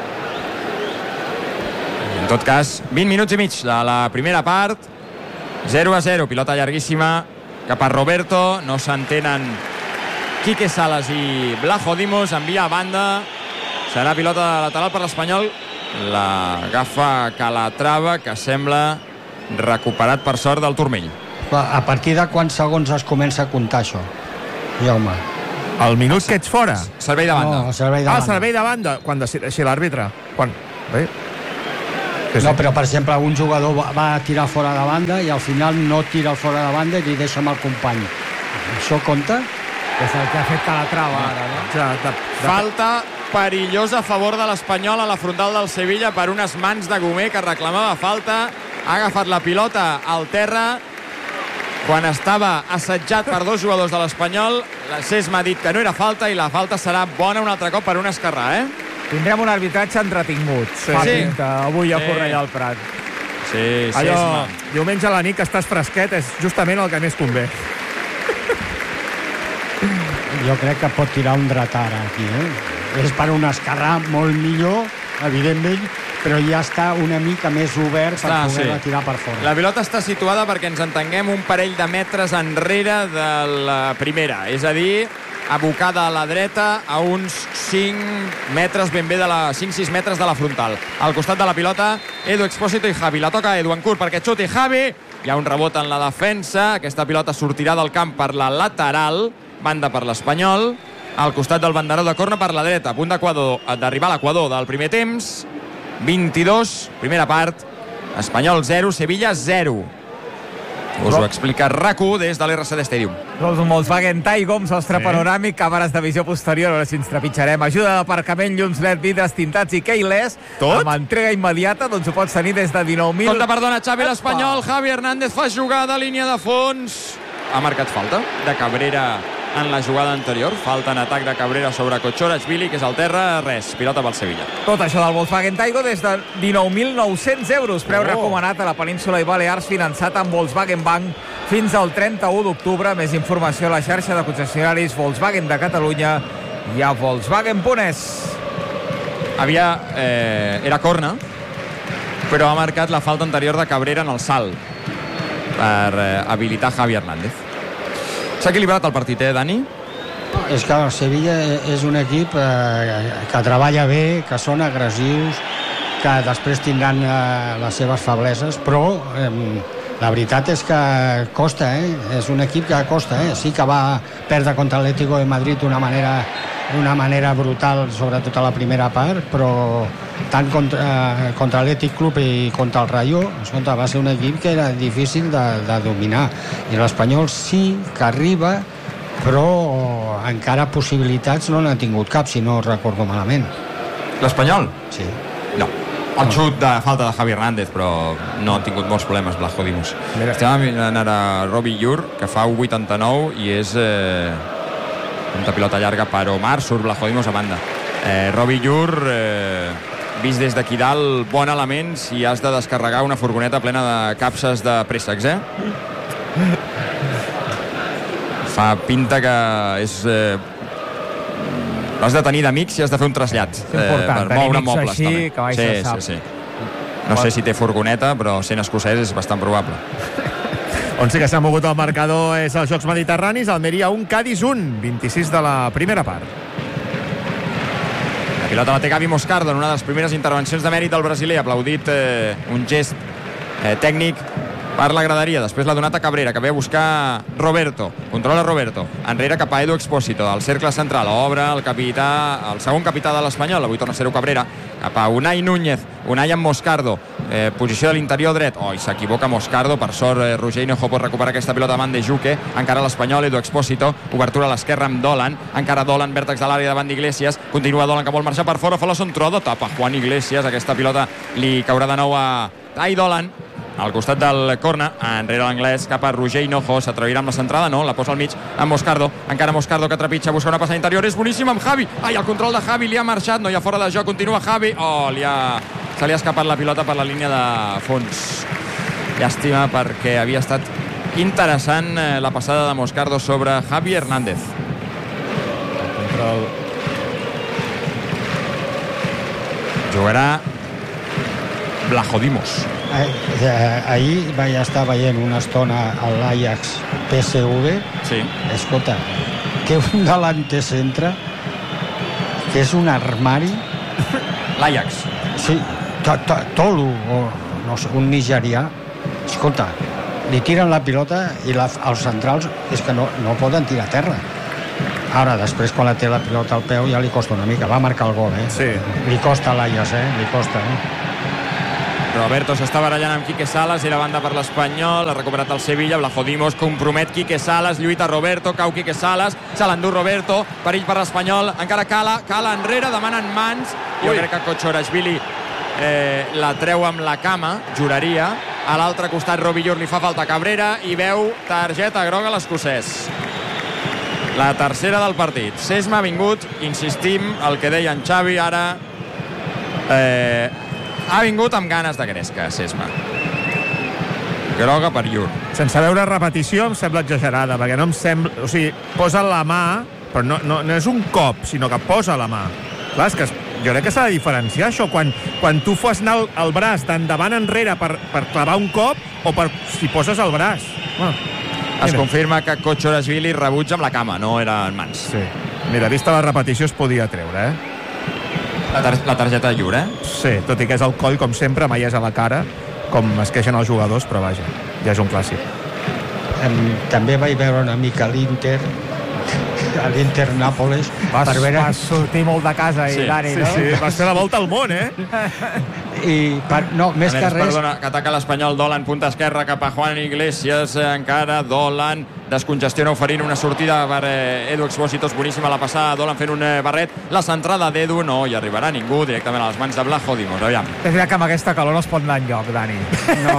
S1: En tot cas, vint minuts i mig de la primera part, zero a zero, pilota llarguíssima cap a Roberto, no s'entenen Quique Salas i Blajo Dimos, envia a banda, serà pilota lateral per l'Espanyol, l'agafa Calatrava, que sembla recuperat per sort del turmell.
S2: A partir de quants segons es comença a comptar això, Jaume?
S4: El minut que ets fora.
S1: Servei de banda.
S2: No, servei de
S4: Ah,
S2: banda.
S4: servei de banda. Quan decideixi l'àrbitre. Quan? Bé. Sí, sí.
S2: No, però per exemple un jugador va, va tirar fora de banda i al final no tira el fora de banda i li deixa amb el company. Això compta?
S3: És el que ha fet Calatrava ara, no?
S4: Ja, de, de...
S1: Falta perillosa a favor de l'Espanyol a la frontal del Sevilla per unes mans de Gomer que reclamava falta. Ha agafat la pilota al terra quan estava assetjat per dos jugadors de l'Espanyol. La Sesma ha dit que no era falta i la falta serà bona un altre cop per un esquerrà, eh?
S3: Tindrem un arbitratge entretingut.
S4: Sí.
S3: Fa
S1: Sí.
S3: pinta avui a
S1: Sí.
S3: Cornellà al Prat.
S1: Sí,
S4: Allò,
S1: Sesma.
S4: diumenge a la nit que estàs fresquet és justament el que més convé.
S2: Jo crec que pot tirar un dratar aquí, eh? És per un esquerrà molt millor, evidentment, però ja està una mica més obert per
S1: Està,
S2: poder-la
S1: sí.
S2: tirar per fora.
S1: La pilota està situada, perquè ens entenguem, un parell de metres enrere de la primera, és a dir, abocada a la dreta a uns cinc metres ben bé de la cinc sis metres de la frontal. Al costat de la pilota, Edu Expósito i Javi. La toca Edu en curt perquè xuti Javi. Hi ha un rebot en la defensa. Aquesta pilota sortirà del camp per la lateral, banda per l'Espanyol. Al costat del banderó de corna per la dreta, a punt d'arribar a l'equador del primer temps. vint-i-dos, primera part. Espanyol zero, Sevilla zero. Us ho explica RAC1 des de l'R C D Stadium.
S3: Doncs un Volkswagen Taigo amb sostre
S4: Sí.
S3: panoràmic, càmeres de visió posterior, a veure si ens trepitjarem. Ajuda d'aparcament, llums L E D, vidres tintats i keyless.
S4: Tot?
S3: Amb entrega immediata, doncs ho pots tenir des de dinou mil...
S1: Compte, perdona, Xavi, l'Espanyol. Javi Hernández fa jugada, línia de fons. Ha marcat falta de Cabrera en la jugada anterior. Falta en atac de Cabrera sobre Kochorashvili, que és al terra. Res, pilota pel Sevilla.
S3: Tot això del Volkswagen Taigo des de dinou mil nou-cents euros. Preu
S4: Oh.
S3: recomanat a la península i Balears, finançat amb Volkswagen Bank fins al trenta-u d'octubre. Més informació a la xarxa de concessionaris Volkswagen de Catalunya i a Volkswagen punt es.
S1: Havia, eh, era corna, però ha marcat la falta anterior de Cabrera en el salt per eh, habilitar Javi Hernández. S'ha equilibrat el partit, eh, Dani?
S2: És que el Sevilla és un equip eh, que treballa bé, que són agressius, que després tindran eh, les seves febleses, però eh, la veritat és que costa, eh? És un equip que costa, eh? Sí que va perdre contra l'Atlético de Madrid d'una manera, d'una manera brutal, sobretot a la primera part, però tant contra, eh, contra l'Atlètic Club i contra el Rayo, escolta, va ser un equip que era difícil de, de dominar. I l'Espanyol sí que arriba, però encara possibilitats no n'ha tingut cap, si no recordo malament.
S1: L'Espanyol?
S2: Sí.
S1: No. El xut de falta de Javi Hernández, però no ha tingut molts problemes Blajodimos. Estem mirant ara Robi Llur, que fa un vuitanta-nou i és eh, una pilota llarga per Omar, surt Blajodimos a banda. Eh, Robi Llur, eh, vist des d'aquí dalt, bon element si has de descarregar una furgoneta plena de capses de préssecs, eh? Fa pinta que és... Eh, l'has de tenir d'amics si has de fer un trasllat
S3: important,
S1: eh, per
S3: tenir
S1: moure
S3: amics
S1: mobles
S3: així,
S1: també.
S3: que mai
S1: sí,
S3: se sap.
S1: sí, sí. No sé si té furgoneta, però sent escocès és bastant probable.
S4: On sí que s'ha mogut el marcador és els Jocs Mediterranis. Almeria un, Cádiz un, vint-i-sis de la primera part.
S1: La pilota la té Gavi Moscardo en una de les primeres intervencions de mèrit del brasiler. Ha aplaudit eh, un gest eh, tècnic per la graderia. Després l'ha donat a Cabrera, que ve a buscar Roberto. Controla Roberto. Enrere cap a Edu Expósito. Al cercle central obre el capità, el segon capità de l'Espanyol. Avui torna a ser-ho Cabrera. Cap a Unai Núñez. Unai amb Moscardo. Eh, posició de l'interior dret. Oh, i s'equivoca Moscardo. Per sort, eh, Roger Hinojo pot recuperar aquesta pilota davant de Juque. Encara l'Espanyol, Edu Expósito. Obertura a l'esquerra amb Dolan. Encara Dolan, vèrtex de l'àrea davant d'Iglesias. Continua Dolan, que vol marxar per fora. Fa la Sontrodo. Tapa Juan Iglesias. Aquesta pilota li caurà de nou a Tai Dolan. Al costat del corna, enrere l'anglès cap a Roger Hinojo, s'atrevirà amb la centrada, no, la posa al mig amb Moscardo, encara Moscardo que trepitja, busca una passa interior, és boníssim amb Javi, ai, el control de Javi li ha marxat, no hi ha fora de joc, continua Javi, oh, li ha, se li ha escapat la pilota per la línia de fons. Llàstima, perquè havia estat interessant eh, la passada de Moscardo sobre Javi Hernández.
S4: Control.
S1: Jugarà Blajodimos.
S2: Eh, ahir vaig estar veient una estona a l'Ajax P S V.
S1: Sí.
S2: Escolta, que un delante centre, que és un armari,
S1: L'Ajax.
S2: sí, to, to, Tolu, o no sé, un nigerià, escolta, li tiren la pilota i la, els centrals és que no, no poden tirar a terra. Ara, després, quan la té la pilota al peu, ja li costa una mica. Va marcar el gol, eh?
S4: Sí.
S2: Li costa a l'Aias, eh? Li costa, eh?
S1: Roberto s'està barallant amb Quique Salas i la banda per l'Espanyol, ha recuperat el Sevilla, Vlachodimos compromet Quique Salas, lluita Roberto, cau Quique Salas, se l'endú Roberto, perill per l'Espanyol, encara cala, cala enrere, demanen mans, jo
S4: Ui.
S1: crec que Kochorashvili eh, la treu amb la cama, juraria, a l'altre costat Robillur li fa falta Cabrera i veu targeta groga a l'escocès. La tercera del partit. Sesma ha vingut, insistim, el que deia en Xavi, ara eh, ha vingut amb ganes de gresca, Sesma. Groga per Llur.
S4: Sense veure repetició em sembla exagerada, perquè no em sembla... O sigui, posa la mà, però no, no, no és un cop, sinó que posa la mà. Clar, és que jo crec que s'ha de diferenciar això, quan, quan tu fas anar el, el braç d'endavant enrere per, per clavar un cop o per si poses el braç. Bueno,
S1: es confirma que Kochorashvili rebutja amb la cama, no era en mans.
S4: Sí. Mira, vista la repetició es podia treure, eh?
S1: La, tar la targeta de Llur, eh?
S4: Sí, tot i que és el coll, com sempre, mai és a la cara, com es queixen els jugadors, però vaja, ja és un clàssic.
S2: Em, també vaig veure una mica l'Inter, a l'Inter Nàpoles,
S3: Vas,
S2: per veure...
S3: vas sortir molt de casa,
S1: Sí,
S3: i Dani,
S4: Sí,
S3: no?
S4: sí, vas fer la volta al món, eh?
S2: I per, no, més
S1: A
S2: que
S1: més,
S2: res...
S1: perdona, que ataca l'Espanyol, Dolan, punta esquerra cap a Juan Iglesias, eh, encara Dolan descongestiona oferint una sortida per eh, Edu Expósito, és boníssima la passada, Dolan fent un eh, barret, la centrada d'Edu, no hi arribarà ningú, directament a les mans de Vlachodimos, aviam.
S3: És veritat que amb aquesta calor no es pot anar enlloc, Dani.
S2: No,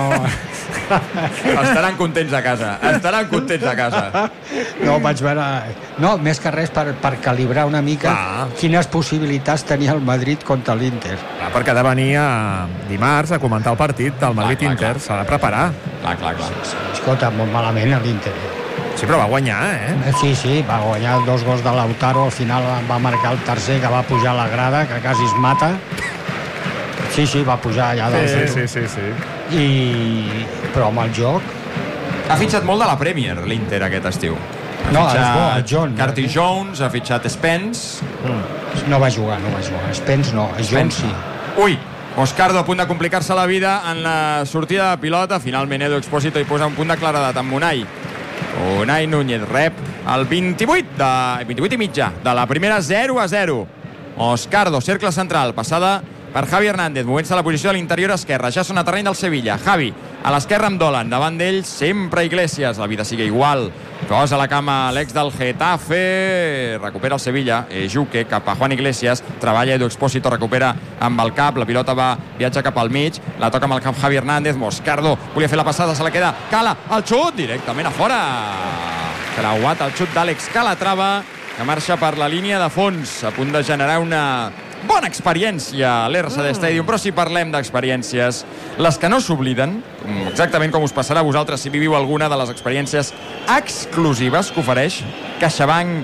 S1: Estaran contents a casa, estaran contents a casa.
S2: no, vaig veure... No, més que res per, per calibrar una mica
S4: Ah.
S2: quines possibilitats tenia el Madrid contra l'Inter.
S4: Clar, perquè ha de venir a dimarts a comentar el partit del Madrid-Inter,
S1: clar.
S4: s'ha de preparar.
S1: Clar, clar, clar.
S2: Escolta, molt malament a l'Inter.
S4: Sí, però va guanyar, eh?
S2: Sí, sí, va guanyar dos gols de Lautaro, al final va marcar el tercer, que va pujar a la grada, que quasi es mata. Sí, sí, va pujar allà del
S4: Sí,
S2: zero.
S4: sí, sí, sí.
S2: I... Però amb el joc...
S1: Ha fitxat molt de la Premier, l'Inter, aquest estiu. Ha
S2: No,
S1: fitxat
S2: és bo, el John.
S1: Curtis Jones, ha fitxat Spence.
S2: No va jugar, no va jugar. Spence no, Jones sí.
S1: Ui, Moscardo a punt de complicar-se la vida en la sortida de pilota. Finalment Edu Expósito hi posa un punt de claredat amb Unai. Unai Núñez rep el vint-i-vuit, de, vint-i-vuit i mitja de la primera, zero a zero. Moscardo, cercle central, passada per Javi Hernández, movent-se a la posició de l'interior esquerra. Ja són a terreny del Sevilla. Javi, a l'esquerra amb Dolan, davant d'ell sempre Iglesias, la vida sigue igual. Posa la cama l'ex del Getafe, recupera el Sevilla, eh, Juque cap a Juan Iglesias, treballa Edu Expósito, recupera amb el cap, la pilota va, viatja cap al mig, la toca amb el cap Javi Hernández, Moscardo volia fer la passada, se la queda, Cala, el xut, directament a fora. Creuat el xut d'Àlex Calatrava, que marxa per la línia de fons, a punt de generar una bona experiència a l'E R C D Stadium, però si parlem d'experiències, les que no s'obliden, exactament com us passarà a vosaltres si viviu alguna de les experiències exclusives que ofereix CaixaBank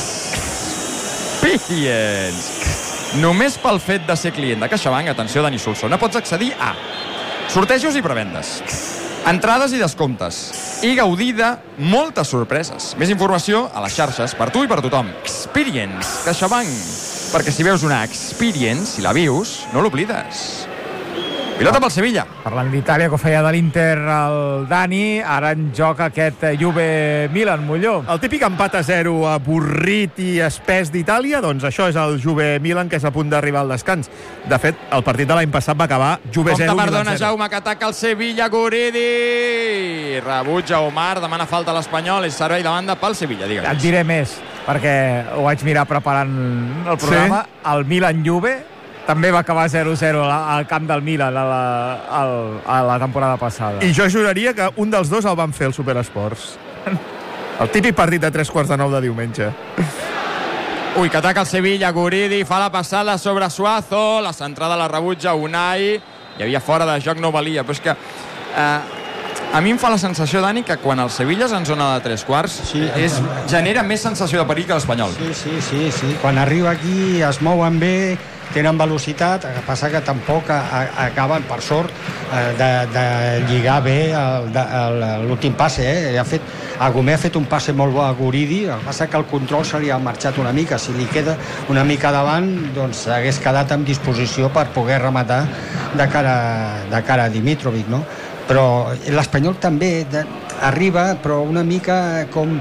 S1: Experience. Només pel fet de ser client de CaixaBank, atenció, Dani Solsona, pots accedir a sortejos i prevendes, entrades i descomptes, i gaudir de moltes sorpreses. Més informació a les xarxes, per tu i per tothom. Experience, CaixaBank. Perquè si veus una experience, si la vius, no l'oblides. Pilota pel Sevilla.
S3: Parlant d'Itàlia, que ho feia de l'Inter el Dani, ara en joc aquest Juve-Milan, Molló.
S4: El típic empat a zero avorrit i espès d'Itàlia, doncs això és el Juve-Milan, que és a punt d'arribar al descans. De fet, el partit de l'any passat va acabar Juve zero,
S1: Compte,
S4: Milan
S1: perdona,
S4: zero.
S1: Jaume, que ataca el Sevilla, Guridi. Rebutja Omar, demana falta a l'Espanyol, és servei de banda pel Sevilla, digue'm.
S3: Et diré més, perquè ho vaig mirar preparant el programa. Sí? El Milan-Juve també va acabar zero zero al camp del Milan a la, a la, a la temporada passada.
S4: I jo juraria que un dels dos el van fer el Superesports. El típic partit de tres quarts de nou de diumenge.
S1: Ui, que ataca el Sevilla, Guridi, fa la passada sobre Suazo, la centrada la rebutja Unai, hi havia fora de joc, no valia, però és que eh, a mi em fa la sensació, Dani, que quan el Sevilla és en zona de tres quarts
S2: Sí,
S1: és, genera més sensació de perill que l'Espanyol.
S2: Sí, sí, sí, sí. Quan arriba aquí es mouen bé, tenen velocitat, el que passa que tampoc a, a, acaben, per sort, eh, de, de lligar bé el- de- el- l'últim passe. Eh? Ha fet, Agumé ha fet un passe molt bo a Guridi, el que passa que el control se li ha marxat una mica. Si li queda una mica davant, doncs hagués quedat en disposició per poder rematar de cara, de cara a Dimitrovic, no? Però l'Espanyol també de, arriba, però una mica com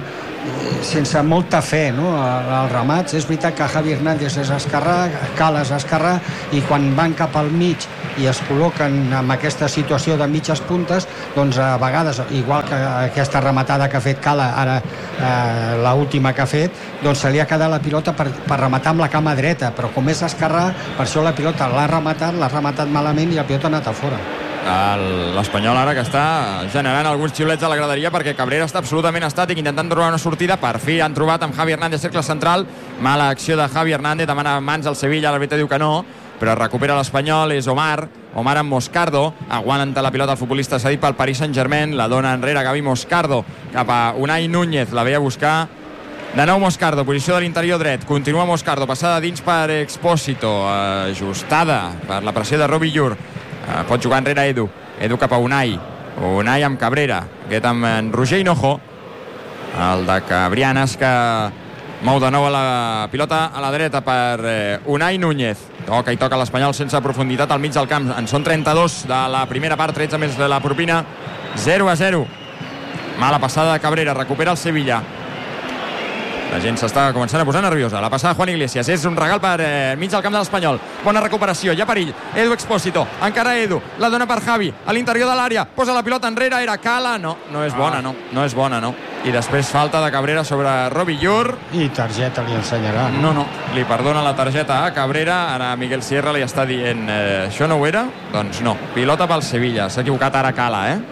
S2: sense molta fe, no?, als remats. És veritat que Javi Hernández és esquerrà, Cala és esquerrà, i quan van cap al mig i es col·loquen en aquesta situació de mitges puntes, doncs a vegades, igual que aquesta rematada que ha fet Cala ara, eh, l'última que ha fet, doncs se li ha quedat la pilota per, per rematar amb la cama dreta, però com és esquerrà, per això la pilota l'ha rematat, l'ha rematat malament i la pilota ha anat a fora.
S1: L'Espanyol ara que està generant alguns xiulets a la graderia perquè Cabrera està absolutament estàtic, intentant trobar una sortida. Per fi han trobat amb Javi Hernández, cercle central, mala acció de Javi Hernández, demana mans al Sevilla, l'àrbitre diu que no, però recupera l'Espanyol, és Omar Omar amb Moscardo, aguanta la pilota el futbolista cedit pel Paris Saint-Germain, la dona enrere Gavi Moscardo cap a Unai Núñez, la veia buscar de nou Moscardo, posició de l'interior dret, continua Moscardo, passada dins per Expósito, ajustada per la pressió de Robi Llur. Uh, pot jugar enrere Edu, Edu cap a Unai, Unai amb Cabrera, aquest amb en Roger Hinojo, el de Cabrianes, que mou de nou a la pilota a la dreta per eh, Unai Núñez, toca i toca l'Espanyol sense profunditat al mig del camp. En són trenta-dos de la primera part, tretze més de la propina, zero a zero. Mala passada de Cabrera, recupera el Sevilla. La gent s'està començant a posar nerviosa. La passada de Juan Iglesias és un regal per eh, mig del camp de l'Espanyol. Bona recuperació, hi ha perill. Edu Expósito, encara Edu, la dona per Javi a l'interior de l'àrea, posa la pilota enrere, era Cala, no, no és bona, no, no és bona, no. I després falta de Cabrera sobre Robi Llur.
S2: I targeta li ensenyarà.
S1: No, no, li perdona la targeta a Cabrera. Ara Miguel Sierra li està dient eh, això no ho era? Doncs no, pilota pel Sevilla. S'ha equivocat ara Cala, eh?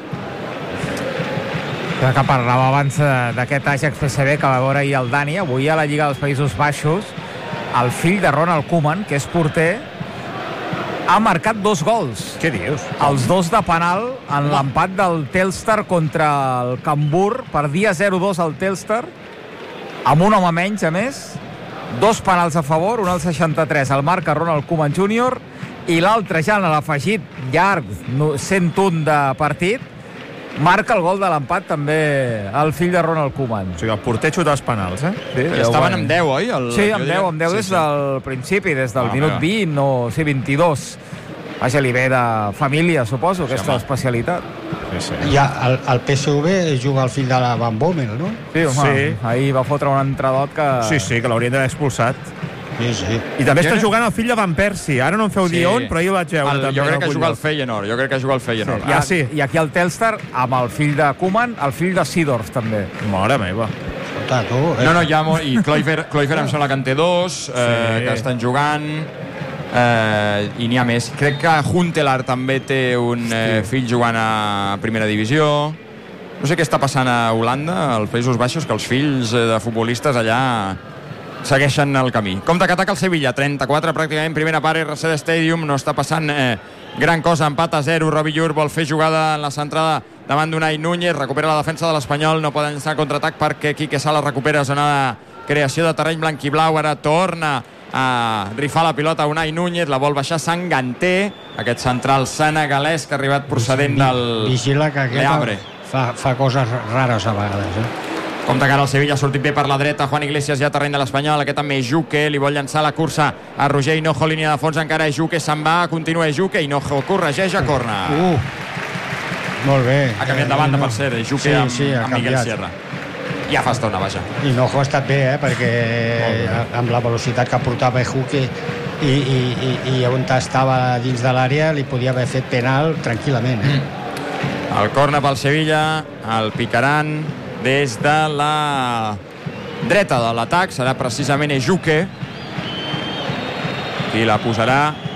S3: Que parlava abans d'aquest Ajax P S V que va veure ahir el Dani, avui a la Lliga dels Països Baixos, el fill de Ronald Koeman, que és porter, ha marcat dos gols.
S4: Què dius?
S3: Els dos de penal en l'empat del Telstar contra el Cambur, per dia zero dos al Telstar, amb un home menys, a més, dos penals a favor, un al seixanta-tres, el marca Ronald Koeman júnior, i l'altre ja en l'afegit llarg, cent un de partit, marca el gol de l'empat també el fill de Ronald Koeman.
S4: O sigui, el porter xuta els penals, eh?
S1: Sí, estaven amb deu, oi? El...
S3: Sí, amb deu, amb deu sí, des sí. del principi, des del ah, minut vint o sí, vint-i-dos. Vaja, li ve de família, suposo, aquesta sí, especialitat.
S2: Sí, sí. Ja, el, el P S V juga el fill de la Van Bommel, no?
S3: Sí, home, sí. Ahir va fotre un entradot que...
S4: Sí, sí, que l'haurien d'haver expulsat.
S2: Sí, sí.
S4: I també està jugant el fill de Van Persie. Ara no em feu sí. dir on, però ahir ho vaig veure.
S1: El,
S4: també,
S1: jo crec que juga al Feyenoord. Jo crec que juga al Feyenoord.
S3: Sí. Ah, sí. I aquí al Telstar, amb el fill de Koeman, el fill de Seedorf, també.
S4: Mare meva.
S2: Escolta, tu... Eh?
S1: No, no, hi ha molt... I Kluivert, Kluivert em sembla que en té dos, eh, sí. que estan jugant... Eh, i n'hi ha més. Crec que Huntelaar també té un eh, fill jugant a primera divisió. No sé què està passant a Holanda, als Països Baixos, que els fills de futbolistes allà segueixen el camí. Compte que ataca el Sevilla, trenta-quatre pràcticament, primera part, R C D Stadium, no està passant eh, gran cosa, empat a zero, Robi Llur vol fer jugada en la centrada davant d'Unai Núñez, recupera la defensa de l'Espanyol, no poden llançar contraatac perquè Quique Sala recupera zona de creació de terreny blanc i blau, ara torna a rifar la pilota a Unai Núñez, la vol baixar Sanganté, aquest central senegalès que ha arribat procedent del
S2: Vigila que aquest fa, fa coses rares a vegades, eh?
S1: Compte que ara el Sevilla ha sortit bé per la dreta, Juan Iglesias ja terreny de l'Espanyol, aquest també Juque, li vol llançar la cursa a Roger Hinojo, línia de fons, encara Juque se'n va, continua Juque, Hinojo corregeix a corna.
S2: Uh, molt bé.
S1: Ha canviat de banda, per cert, Juque sí, amb, sí, amb Miguel Sierra. Ja fa estona, vaja.
S2: Hinojo ha estat bé, eh, perquè amb la velocitat que portava Juque i, i, i, i on estava dins de l'àrea li podia haver fet penal tranquil·lament. Eh?
S1: Mm. El corna pel Sevilla, el picaran des de la dreta de l'atac, serà precisament Ejuke qui la posarà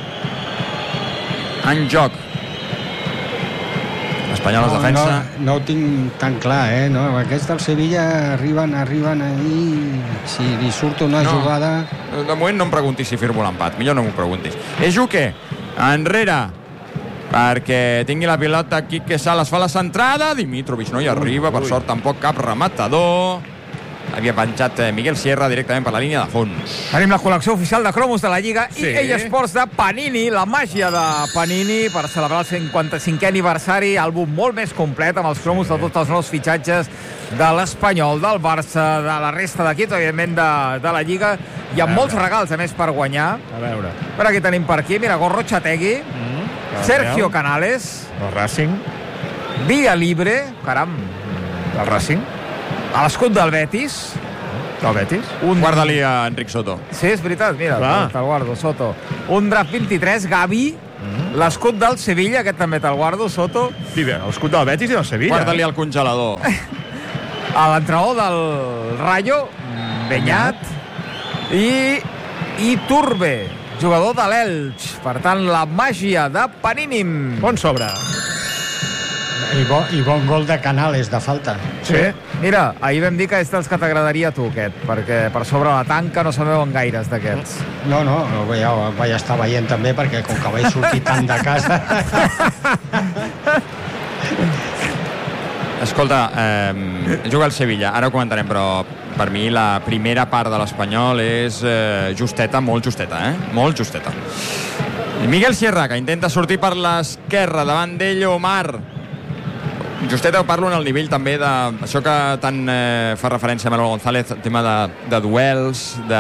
S1: en joc. L'Espanyol es defensa.
S2: No, no ho tinc tan clar, eh? No, aquests del Sevilla arriben, arriben ahí, si li surt una no, jugada...
S1: De moment no em preguntis si firmo l'empat, millor no m'ho preguntis. Ejuke, enrere, perquè tingui la pilota Quique Salas, fa la centrada, Dimitrovic no hi arriba, per sort tampoc cap rematador, havia penjat Miguel Sierra directament per la línia de fons.
S3: Tenim la col·lecció oficial de cromos de la Lliga
S4: sí.
S3: i E A Sports de Panini, la màgia de Panini per celebrar el cinquanta-cinquè aniversari, àlbum molt més complet amb els cromos de tots els nous fitxatges de l'Espanyol, del Barça, de la resta d'equips, evidentment de, de la Lliga, i amb molts regals a més per guanyar.
S4: A veure.
S3: Per aquí tenim per aquí, mira, Gorro Chategui, mm. Sergio Canales,
S4: el Racing,
S3: Via Libre, caram,
S4: el Racing,
S3: a l'escut del Betis.
S4: El Betis.
S1: Un... Guarda-li a Enric Soto.
S3: Sí, és veritat, mira, te'l guardo, Soto. Un draft vint-i-tres, Gavi, mm. l'escut del Sevilla, aquest també te'l guardo, Soto.
S4: Sí, bé, l'escut del Betis i del Sevilla.
S1: Guarda-li al congelador.
S3: A l'entrenador del Rayo, Beñat, i, i Turbe, jugador de l'Elx. Per tant, la màgia de Panínim.
S4: Bon sobre.
S2: I, bo, I bon gol de Canales, de falta.
S3: Sí. Mira, ahir vam dir que és dels que t'agradaria a tu, aquest, perquè per sobre la tanca no se'n veuen gaires d'aquests.
S2: No, no, ja ho vaig estar veient també, perquè com que vaig sortir tant de casa...
S1: Escolta, eh, juga al Sevilla, ara ho comentarem, però per mi la primera part de l'Espanyol és eh, justeta, molt justeta, eh? Molt justeta. Miguel Sierra, que intenta sortir per l'esquerra, davant d'ell Omar. Justeta ho parlo en el nivell també de això que tant eh, fa referència a Manuel González, el tema de, de duels, de,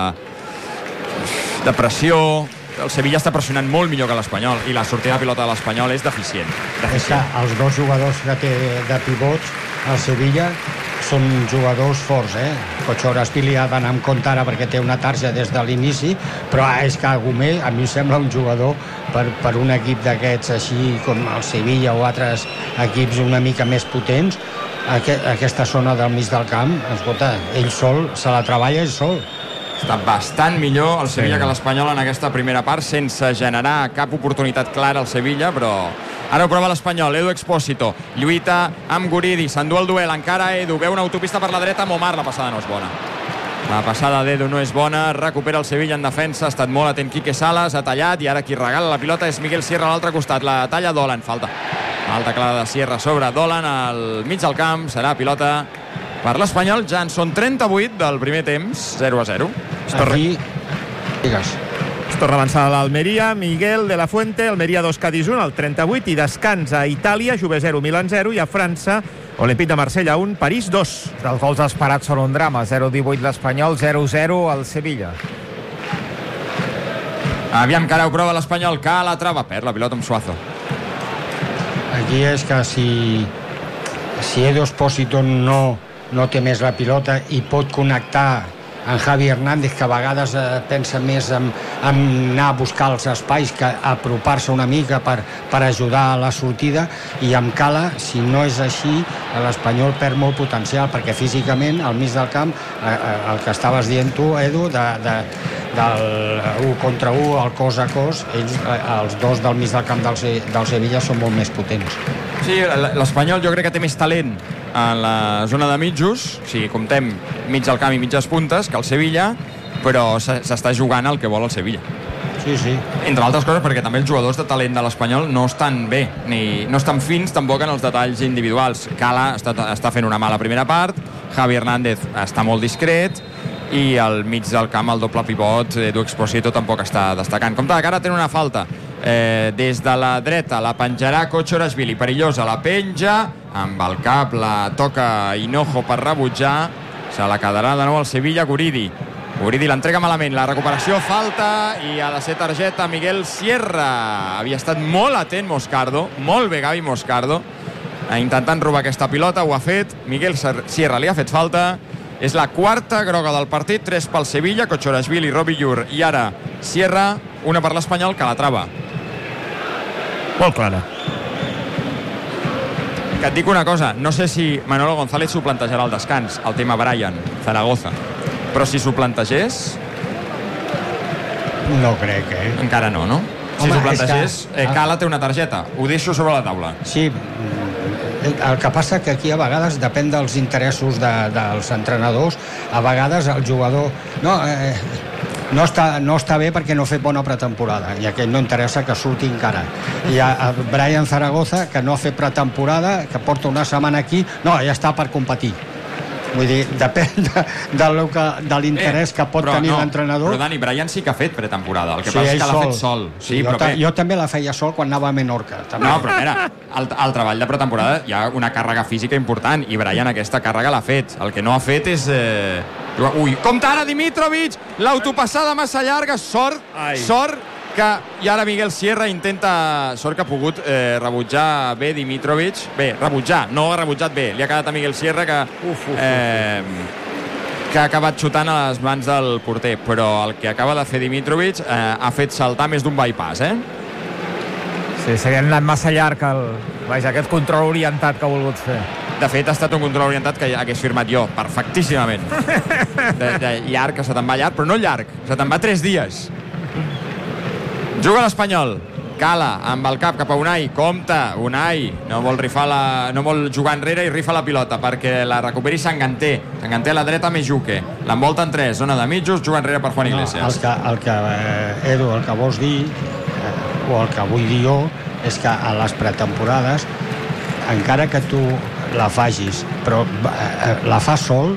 S1: de pressió. El Sevilla està pressionant molt millor que l'Espanyol i la sortida de pilota de l'Espanyol és deficient. deficient.
S2: És que els dos jugadors que té de pivots al Sevilla són jugadors forts, eh? Kochoraspili ha d'anar amb compte ara perquè té una tarja des de l'inici, però és que Agumé a mi sembla un jugador per, per un equip d'aquests així com el Sevilla o altres equips una mica més potents. Aquest, aquesta zona del mig del camp, escolta, ell sol se la treballa ell sol.
S1: Està bastant millor el Sevilla
S3: sí.
S1: que l'Espanyol en aquesta primera part, sense generar cap oportunitat clara al Sevilla, però ara ho prova l'Espanyol. Edu Expósito lluita amb Guridi, s'endú el duel, encara Edu, veu una autopista per la dreta amb Omar, la passada no és bona. La passada d'Edu no és bona, recupera el Sevilla en defensa, ha estat molt atent Quique Salas, ha tallat, i ara qui regala la pilota és Miguel Sierra a l'altre costat, la talla Dolan, falta. Falta clara de Sierra sobre Dolan al mig del camp, serà pilota per l'Espanyol. Ja en són trenta-vuit del primer temps, zero a zero.
S2: Aquí, digues.
S4: Es torna a avançar l'Almeria, Miguel de la Fuente, Almeria dos, Cádiz un, al trenta-vuit, i descansa a Itàlia, Juve zero, Milan zero, i a França, Olympique de Marsella un, París dos.
S3: Els gols esperats són un drama, zero divuit l'Espanyol, zero zero al Sevilla.
S1: Aviam que ara ho prova l'Espanyol, que la trava, perd la pilota amb Suazo.
S2: Aquí és que si, si Edu Expósito no, no té més la pilota i pot connectar en Javi Hernández, que a vegades eh, pensa més en, en anar a buscar els espais que apropar-se una mica per, per ajudar a la sortida, i amb Cala, si no és així, l'Espanyol perd molt potencial, perquè físicament al mig del camp, eh, el que estaves dient tu, Edu, de, de, del u contra u, el cos a cos, ells, eh, els dos del mig del camp del, del Sevilla són molt més potents.
S1: Sí, l'Espanyol jo crec que té més talent en la zona de mitjos, o sigui, comptem mig del camp i mitges puntes, que el Sevilla, però s'està jugant el que vol el Sevilla.
S2: Sí, sí.
S1: Entre altres coses perquè també els jugadors de talent de l'Espanyol no estan bé, ni no estan fins tampoc en els detalls individuals. Cala està, està fent una mala primera part, Javi Hernández està molt discret, i al mig del camp el doble pivot Edu Expósito tampoc està destacant. Compte que ara tenen una falta eh, des de la dreta, la penjarà Kochoraspili, perillosa, la penja amb el cap, la toca Hinojo per rebutjar, se la quedarà de nou al Sevilla. Guridi Guridi l'entrega malament, la recuperació, falta, i ha de ser targeta Miguel Sierra. Havia estat molt atent Moscardo, molt bé Gavi Moscardo, intentant robar aquesta pilota, ho ha fet Miguel Sierra, li ha fet falta. És la quarta groga del partit, tres pel Sevilla, Kochoraspili, Robi Llur i ara Sierra, una per l'Espanyol, que la trava.
S4: Molt clara.
S1: Que et dic una cosa, no sé si Manolo González s'ho plantejarà al descans, el tema Brian, Zaragoza, però si s'ho plantegés...
S2: No crec, eh?
S1: Encara no, no? Si s'ho plantegés, que... eh, Cala té una targeta, ho deixo sobre la taula.
S2: Sí, el que passa que aquí a vegades depèn dels interessos de, dels entrenadors, a vegades el jugador no, eh, no, està, no està bé perquè no ha fet bona pretemporada, i aquell no interessa que surti encara. I a, a Brian Zaragoza, que no ha fet pretemporada, que porta una setmana aquí, no, ja està per competir. Vull dir, depèn de, de, de, de l'interès eh, que pot tenir no, l'entrenador.
S1: Però Dani, Brian sí que ha fet pretemporada, el que sí, passa és que l'ha fet sol. Sí,
S2: sí, però jo, ta, jo també la feia sol quan anava a Menorca. També.
S1: No, però mira, el, el treball de pretemporada hi ha una càrrega física important, i Brian aquesta càrrega l'ha fet. El que no ha fet és... Eh... Ui, compte ara Dimitrovic, l'autopassada massa llarga, sort, Ai. sort que, i ara Miguel Sierra intenta, sort que ha pogut eh, rebutjar bé Dimitrovic, bé, rebutjar, no ha rebutjat bé, li ha quedat a Miguel Sierra que uf, uf, eh, que ha acabat xutant a les mans del porter, però el que acaba de fer Dimitrovic eh, ha fet saltar més d'un bypass, eh?
S3: Sí, s'ha anat massa llarg el, vaja, aquest control orientat que ha volgut fer.
S1: De fet, ha estat un control orientat que hagués firmat jo, perfectíssimament. De, de llarg, que se te'n va llarg, però no llarg, se te'n va tres dies. Juga l'Espanyol. Cala amb el cap cap a Unai, compta, Unai no vol rifar la, no vol jugar enrere i rifa la pilota perquè la recuperi Sanganté. Sanganté a la dreta, Mejuque, l'envolta en tres, zona de mitjos, juga enrere per Juan Iglesias.
S2: No, el que, el que eh, Edu, el que vols dir eh, o el que vull dir jo és que a les pretemporades, encara que tu la facis però eh, la fas sol,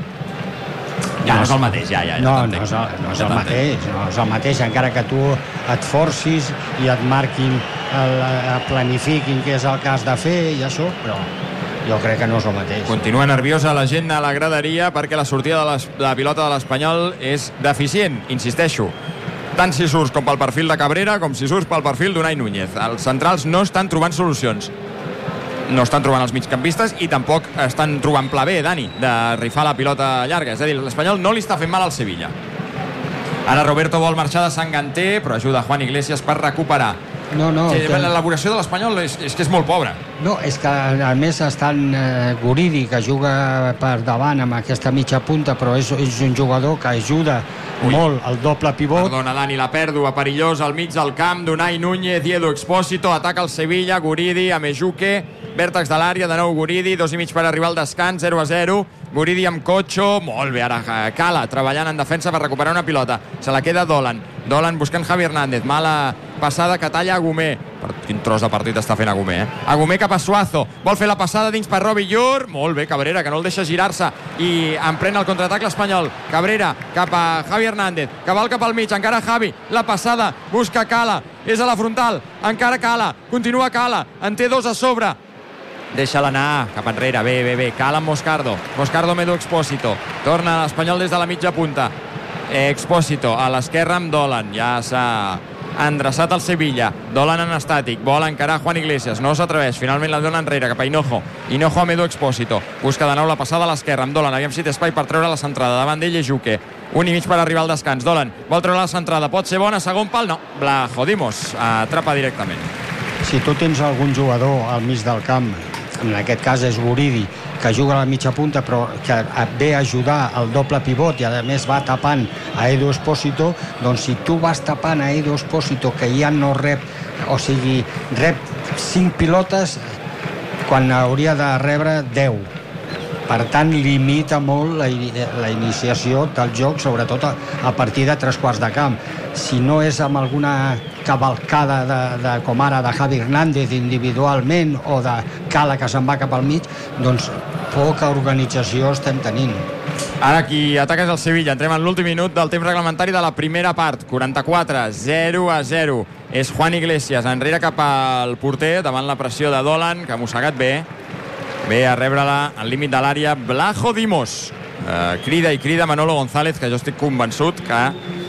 S1: ja no és el mateix, ja, ja, ja
S2: no, no és el, no és el mateix, no és el mateix, encara que tu et forcis i et marquin, el, el planifiquin què és el que has de fer i això, però jo crec que no és el mateix.
S1: Continua nerviosa la gent a la graderia perquè la sortida de, les, de la pilota de l'Espanyol és deficient, insisteixo, tant si surts com pel perfil de Cabrera com si surts pel perfil d'Unai Núñez. Els centrals no estan trobant solucions, no estan trobant els migcampistes i tampoc estan trobant pla bé, Dani, de rifar la pilota llarga. És a dir, l'Espanyol no li està fent mal al Sevilla. Ara Roberto vol marxar de Sanganté, però ajuda Juan Iglesias per recuperar.
S2: No, no,
S1: sí,
S2: que...
S1: l'elaboració de l'Espanyol és, és que és molt pobra.
S2: No, és que a més estan eh, Guridi, que juga per davant amb aquesta mitja punta, però és, és un jugador que ajuda Ui. molt el doble pivot.
S1: Perdona, Dani, la pèrdua perillosa al mig del camp d'Unai Núñez i Edu Expósito, ataca el Sevilla, Guridi, a Mejuque, vèrtex de l'àrea, de nou Guridi, dos i mig per arribar al descans, zero a zero. Guridi amb Cocho, molt bé, ara Cala treballant en defensa per recuperar una pilota, se la queda Dolan, Dolan buscant Javi Hernández, mala passada que talla Agumé, quin tros de partit està fent Agumé, eh? Agumé cap a Suazo, vol fer la passada dins per Robi Llur, molt bé Cabrera, que no el deixa girar-se i emprèn el contraatac l'Espanyol. Cabrera cap a Javi Hernández, que val cap al mig, encara Javi, la passada, busca Cala, és a la frontal, encara Cala, continua Cala, en té dos a sobre, deixa-la anar cap enrere, bé, bé, bé, Cala amb Moscardo, Moscardo Medu Expósito, torna l'Espanyol des de la mitja punta, Expósito a l'esquerra amb Dolan, ja s'ha endreçat el Sevilla, Dolan en estàtic, vol encarar Juan Iglesias, no s'atreveix, finalment la dona enrere cap a Hinojo, Hinojo a Medu Expósito, busca de nou la passada a l'esquerra amb Dolan, aviam si té espai per treure la centrada, davant d'ell Ejuque, un i mig per arribar al descans, Dolan vol treure la centrada, pot ser bona, segon pal, no, Blajodimos atrapa directament.
S2: Si tu tens algun jugador al mig del camp, en aquest cas és Guridi, que juga a la mitja punta però que ve a ajudar al doble pivot i a més va tapant a Edu Expósito, doncs si tu vas tapant a Edu Expósito, que ja no rep, o sigui, rep cinc pilotes quan hauria de rebre deu, per tant limita molt la, la iniciació del joc, sobretot a, a partir de tres quarts de camp. Si no és amb alguna cavalcada de, de, com ara de Javi Hernández individualment o de Cala que se'n va cap al mig, doncs poca organització estem tenint.
S1: Ara qui ataca és el Sevilla, entrem en l'últim minut del temps reglamentari de la primera part, quaranta-quatre, zero a zero, és Juan Iglesias enrere cap al porter davant la pressió de Dolan, que ha mossegat bé, ve a rebre-la al límit de l'àrea Blajodimos, eh, crida i crida Manolo González, que jo estic convençut que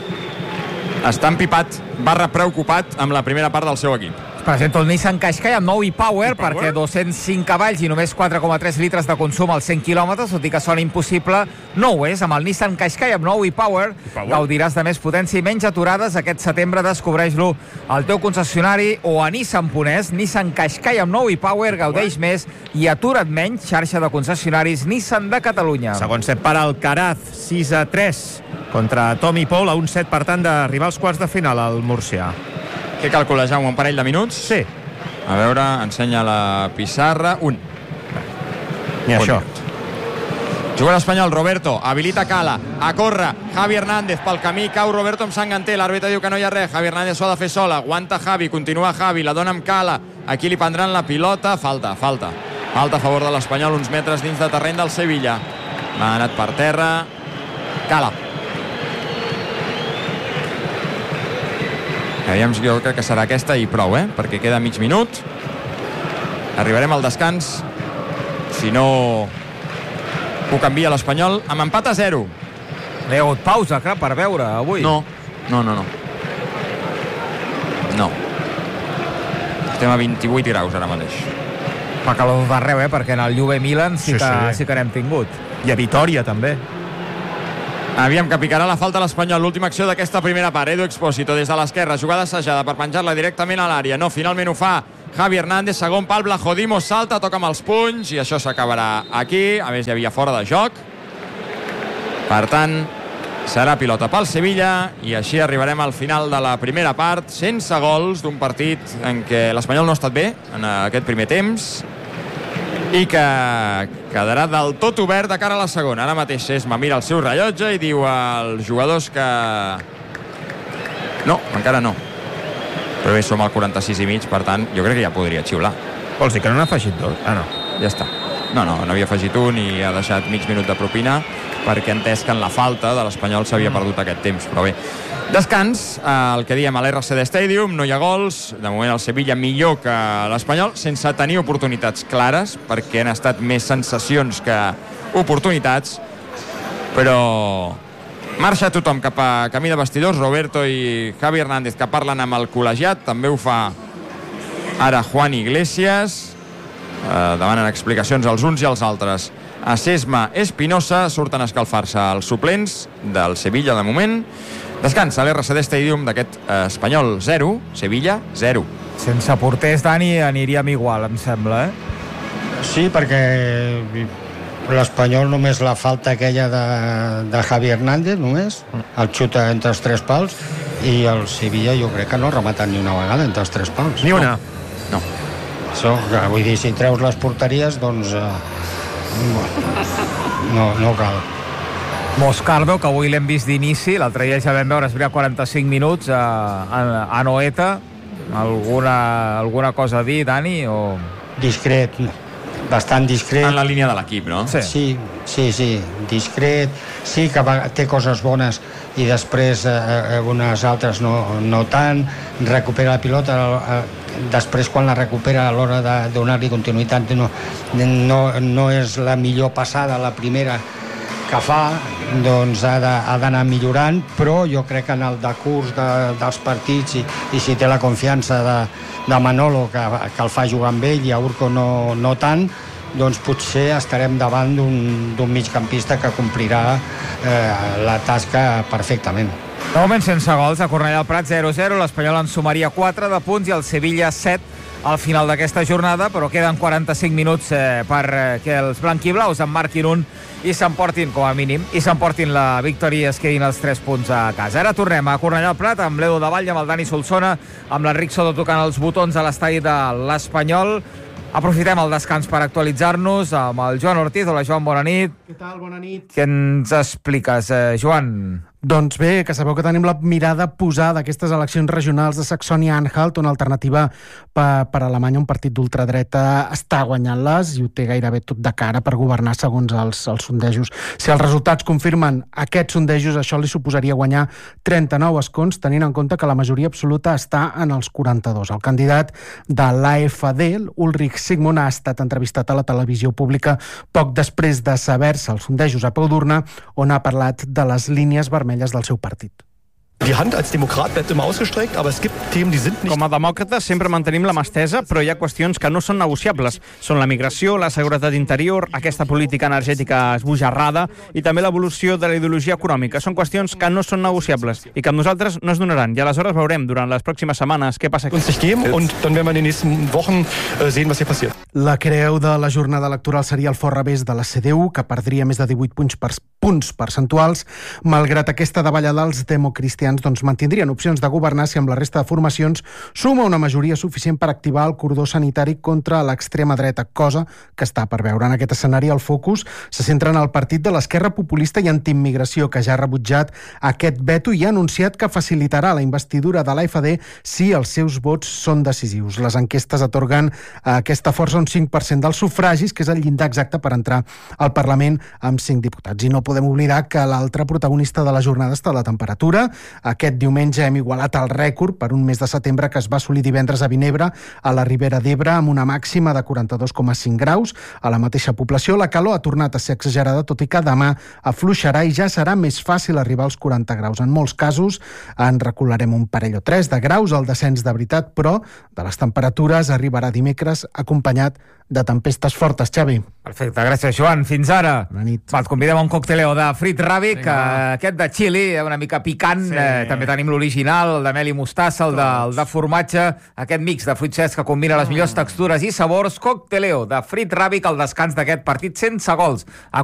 S1: està empipat barra preocupat amb la primera part del seu equip.
S3: Presento el Nissan Qashqai amb nou e-Power perquè dos-cents cinc cavalls i només quatre coma tres litres de consum als cent quilòmetres, tot i que sona impossible, no ho és. Amb el Nissan Qashqai amb nou e-Power gaudiràs de més potència i menys aturades. Aquest setembre descobreix-lo al teu concessionari o a Nissan punt es. Nissan Qashqai amb nou e-Power, gaudeix més i atura't menys. Xarxa de concessionaris Nissan de Catalunya.
S4: Segon set per Alcaraz, sis a tres contra Tommy Paul, a un set per tant d'arribar als quarts de final al Múrcia.
S1: Què calcula, Jaume, un parell de minuts?
S4: Sí.
S1: A veure, ensenya la pissarra. Un.
S4: I això.
S1: Juga l'Espanyol, Roberto, habilita Cala, a córrer, Javi Hernández pel camí, cau Roberto amb Sanganté, l'àrbitre diu que no hi ha res, Javi Hernández s'ho ha de fer sola, aguanta Javi, continua Javi, la dona amb Cala, aquí li prendran la pilota, falta, falta, falta a favor de l'Espanyol, uns metres dins de terreny del Sevilla, m'ha anat per terra, Cala. Aviam, jo crec que serà aquesta i prou, eh? Perquè queda mig minut. Arribarem al descans. Si no ho canvia l'Espanyol, amb empat a zero.
S3: Hi ha hagut pausa, clar, per veure avui.
S1: No, no, no, no. Estem a vint-i-vuit graus ara mateix.
S3: Fa calor d'arreu, eh? Perquè en el Juve-Milan sí,
S4: Sí,
S3: que,
S4: sí.
S3: sí que n'hem tingut.
S4: I a Vitòria, també.
S1: Aviam, que picarà la falta a l'Espanyol. L'última acció d'aquesta primera part. Edu Expósito des de l'esquerra, jugada assajada per penjar-la directament a l'àrea. No, finalment ho fa Javi Hernández, segon pal, Blajodimos salta, toca amb els punys i això s'acabarà aquí. A més, hi havia fora de joc. Per tant, serà pilota pel Sevilla i així arribarem al final de la primera part, sense gols, d'un partit en què l'Espanyol no ha estat bé en aquest primer temps i que quedarà del tot obert de cara a la segona. Ara mateix Sesma mira el seu rellotge i diu als jugadors que... No, encara no. Però bé, som al quaranta-sis i mig, per tant, jo crec que ja podria xiular.
S4: Vols dir que no n'ha afegit dos? Ah, no.
S1: Ja està. No, no, no havia afegit un i ha deixat mig minut de propina perquè ha entès que en la falta de l'Espanyol s'havia perdut aquest temps, però bé. Descans, el que diem a l'R C D Stadium, no hi ha gols, de moment el Sevilla millor que l'Espanyol, sense tenir oportunitats clares, perquè han estat més sensacions que oportunitats, però marxa tothom cap a camí de vestidors, Roberto i Javi Hernández, que parlen amb el col·legiat, també ho fa ara Juan Iglesias, eh, demanen explicacions als uns i als altres. A Sesma Espinosa surten a escalfar-se els suplents del Sevilla de moment. Descansa l'R C D Stadium d'aquest eh, Espanyol zero, Sevilla zero.
S3: Sense porters, Dani, aniríem igual, em sembla, eh?
S2: Sí, perquè l'Espanyol només la falta aquella de, de Javi Hernández, només, el xuta entre els tres pals, i el Sevilla jo crec que no ha rematat ni una vegada entre els tres pals.
S4: Ni una.
S1: No.
S2: Això, vull dir, si treus les porteries, doncs eh, no, no cal.
S3: Moscardo, que avui l'hem vist d'inici, l'altre dia ja vam veure, es veia quaranta-cinc minuts a, a, a Noeta. Alguna, alguna cosa a dir, Dani? O...
S2: Discret, bastant discret.
S1: En la línia de l'equip, no?
S3: Sí.
S2: Sí, sí, sí, discret, sí que va, té coses bones i després eh, unes altres no, no tant, recupera la pilota, eh, després quan la recupera a l'hora de donar-li continuïtat no, no, no és la millor passada, la primera que fa, doncs ha d'anar millorant, però jo crec que en el decurs de, dels partits i, i si té la confiança de, de Manolo que, que el fa jugar amb ell i a Urco no, no tant, doncs potser estarem davant d'un migcampista que complirà eh, la tasca perfectament.
S3: De moment sense gols, a Cornellà del Prat zero zero, l'Espanyol en sumaria quatre de punts i el Sevilla set al final d'aquesta jornada, però queden quaranta-cinc minuts eh, per eh, que els blanquiblaus en marquin un i s'emportin, com a mínim, i s'emportin la victòria i es quedin els tres punts a casa. Ara tornem a Cornellà del Prat amb l'Edu de Vall, amb el Dani Solsona, amb l'Enric Soto tocant els botons a l'estadi de l'Espanyol. Aprofitem el descans per actualitzar-nos amb el Joan Ortiz. Hola, Joan, bona nit.
S5: Què tal? Bona nit.
S3: Què ens expliques, eh, Joan?
S5: Doncs bé, que sabeu que tenim la mirada posada d'aquestes eleccions regionals de Saxònia-Anhalt, una alternativa per, per a Alemanya, un partit d'ultradreta, està guanyant-les i ho té gairebé tot de cara per governar segons els, els sondejos. Si els resultats confirmen aquests sondejos, això li suposaria guanyar trenta-nou escons, tenint en compte que la majoria absoluta està en els quaranta-dos. El candidat de l'A F D, Ulrich Sigmund, ha estat entrevistat a la televisió pública poc després de saber-se els sondejos a peu d'urna, on ha parlat de les línies vermelles del seu partit.
S6: Die Hand als Demokrat bleibt immer ausgestreckt, aber es gibt Themen, die sind nicht...
S7: Com a demòcrates sempre mantenim la mà estesa, però hi ha qüestions que no són negociables. Són la migració, la seguretat interior, aquesta política energètica esbojarrada i també l'evolució de la ideologia econòmica. Són qüestions que no són negociables i que amb nosaltres no es donaran. I aleshores veurem durant les pròximes setmanes què passa aquí.
S6: uns nicht geben und dann werden wir in den nächsten Wochen äh, sehen, was hier passiert.
S5: La creu de la jornada electoral seria el fort revés de la C D U, que perdria més de divuit punts, per, punts percentuals. Malgrat aquesta davallada, els democristians doncs, mantindrien opcions de governar si amb la resta de formacions suma una majoria suficient per activar el cordó sanitari contra l'extrema dreta, cosa que està per veure. En aquest escenari el focus se centra en el partit de l'esquerra populista i antiimmigració, que ja ha rebutjat aquest veto i ha anunciat que facilitarà la investidura de l'A F D si els seus vots són decisius. Les enquestes atorguen a aquesta força un un cinc per cent dels sufragis, que és el llindar exacte per entrar al Parlament amb cinc diputats. I no podem oblidar que l'altre protagonista de la jornada està la temperatura. Aquest diumenge hem igualat el rècord per un mes de setembre que es va assolir divendres a Vinebre, a la Ribera d'Ebre, amb una màxima de quaranta-dos coma cinc graus. A la mateixa població, la calor ha tornat a ser exagerada, tot i que demà afluixarà i ja serà més fàcil arribar als quaranta graus. En molts casos en recularem un parell o tres de graus. El descens de veritat, però, de les temperatures arribarà dimecres acompanyat de tempestes fortes. Xavi.
S3: Perfecte, gràcies, Joan. Fins ara.
S5: Bona nit.
S3: Va, et convidem a un cocteleo de Frit Ràbic, sí, aquest de xili, una mica picant. Sí. Eh, també tenim l'original, el de mel i mostassa, el de, el de formatge, aquest mix de fruits secs que combina les millors textures i sabors. Cocteleo de Frit Ràbic al descans d'aquest partit sense gols. A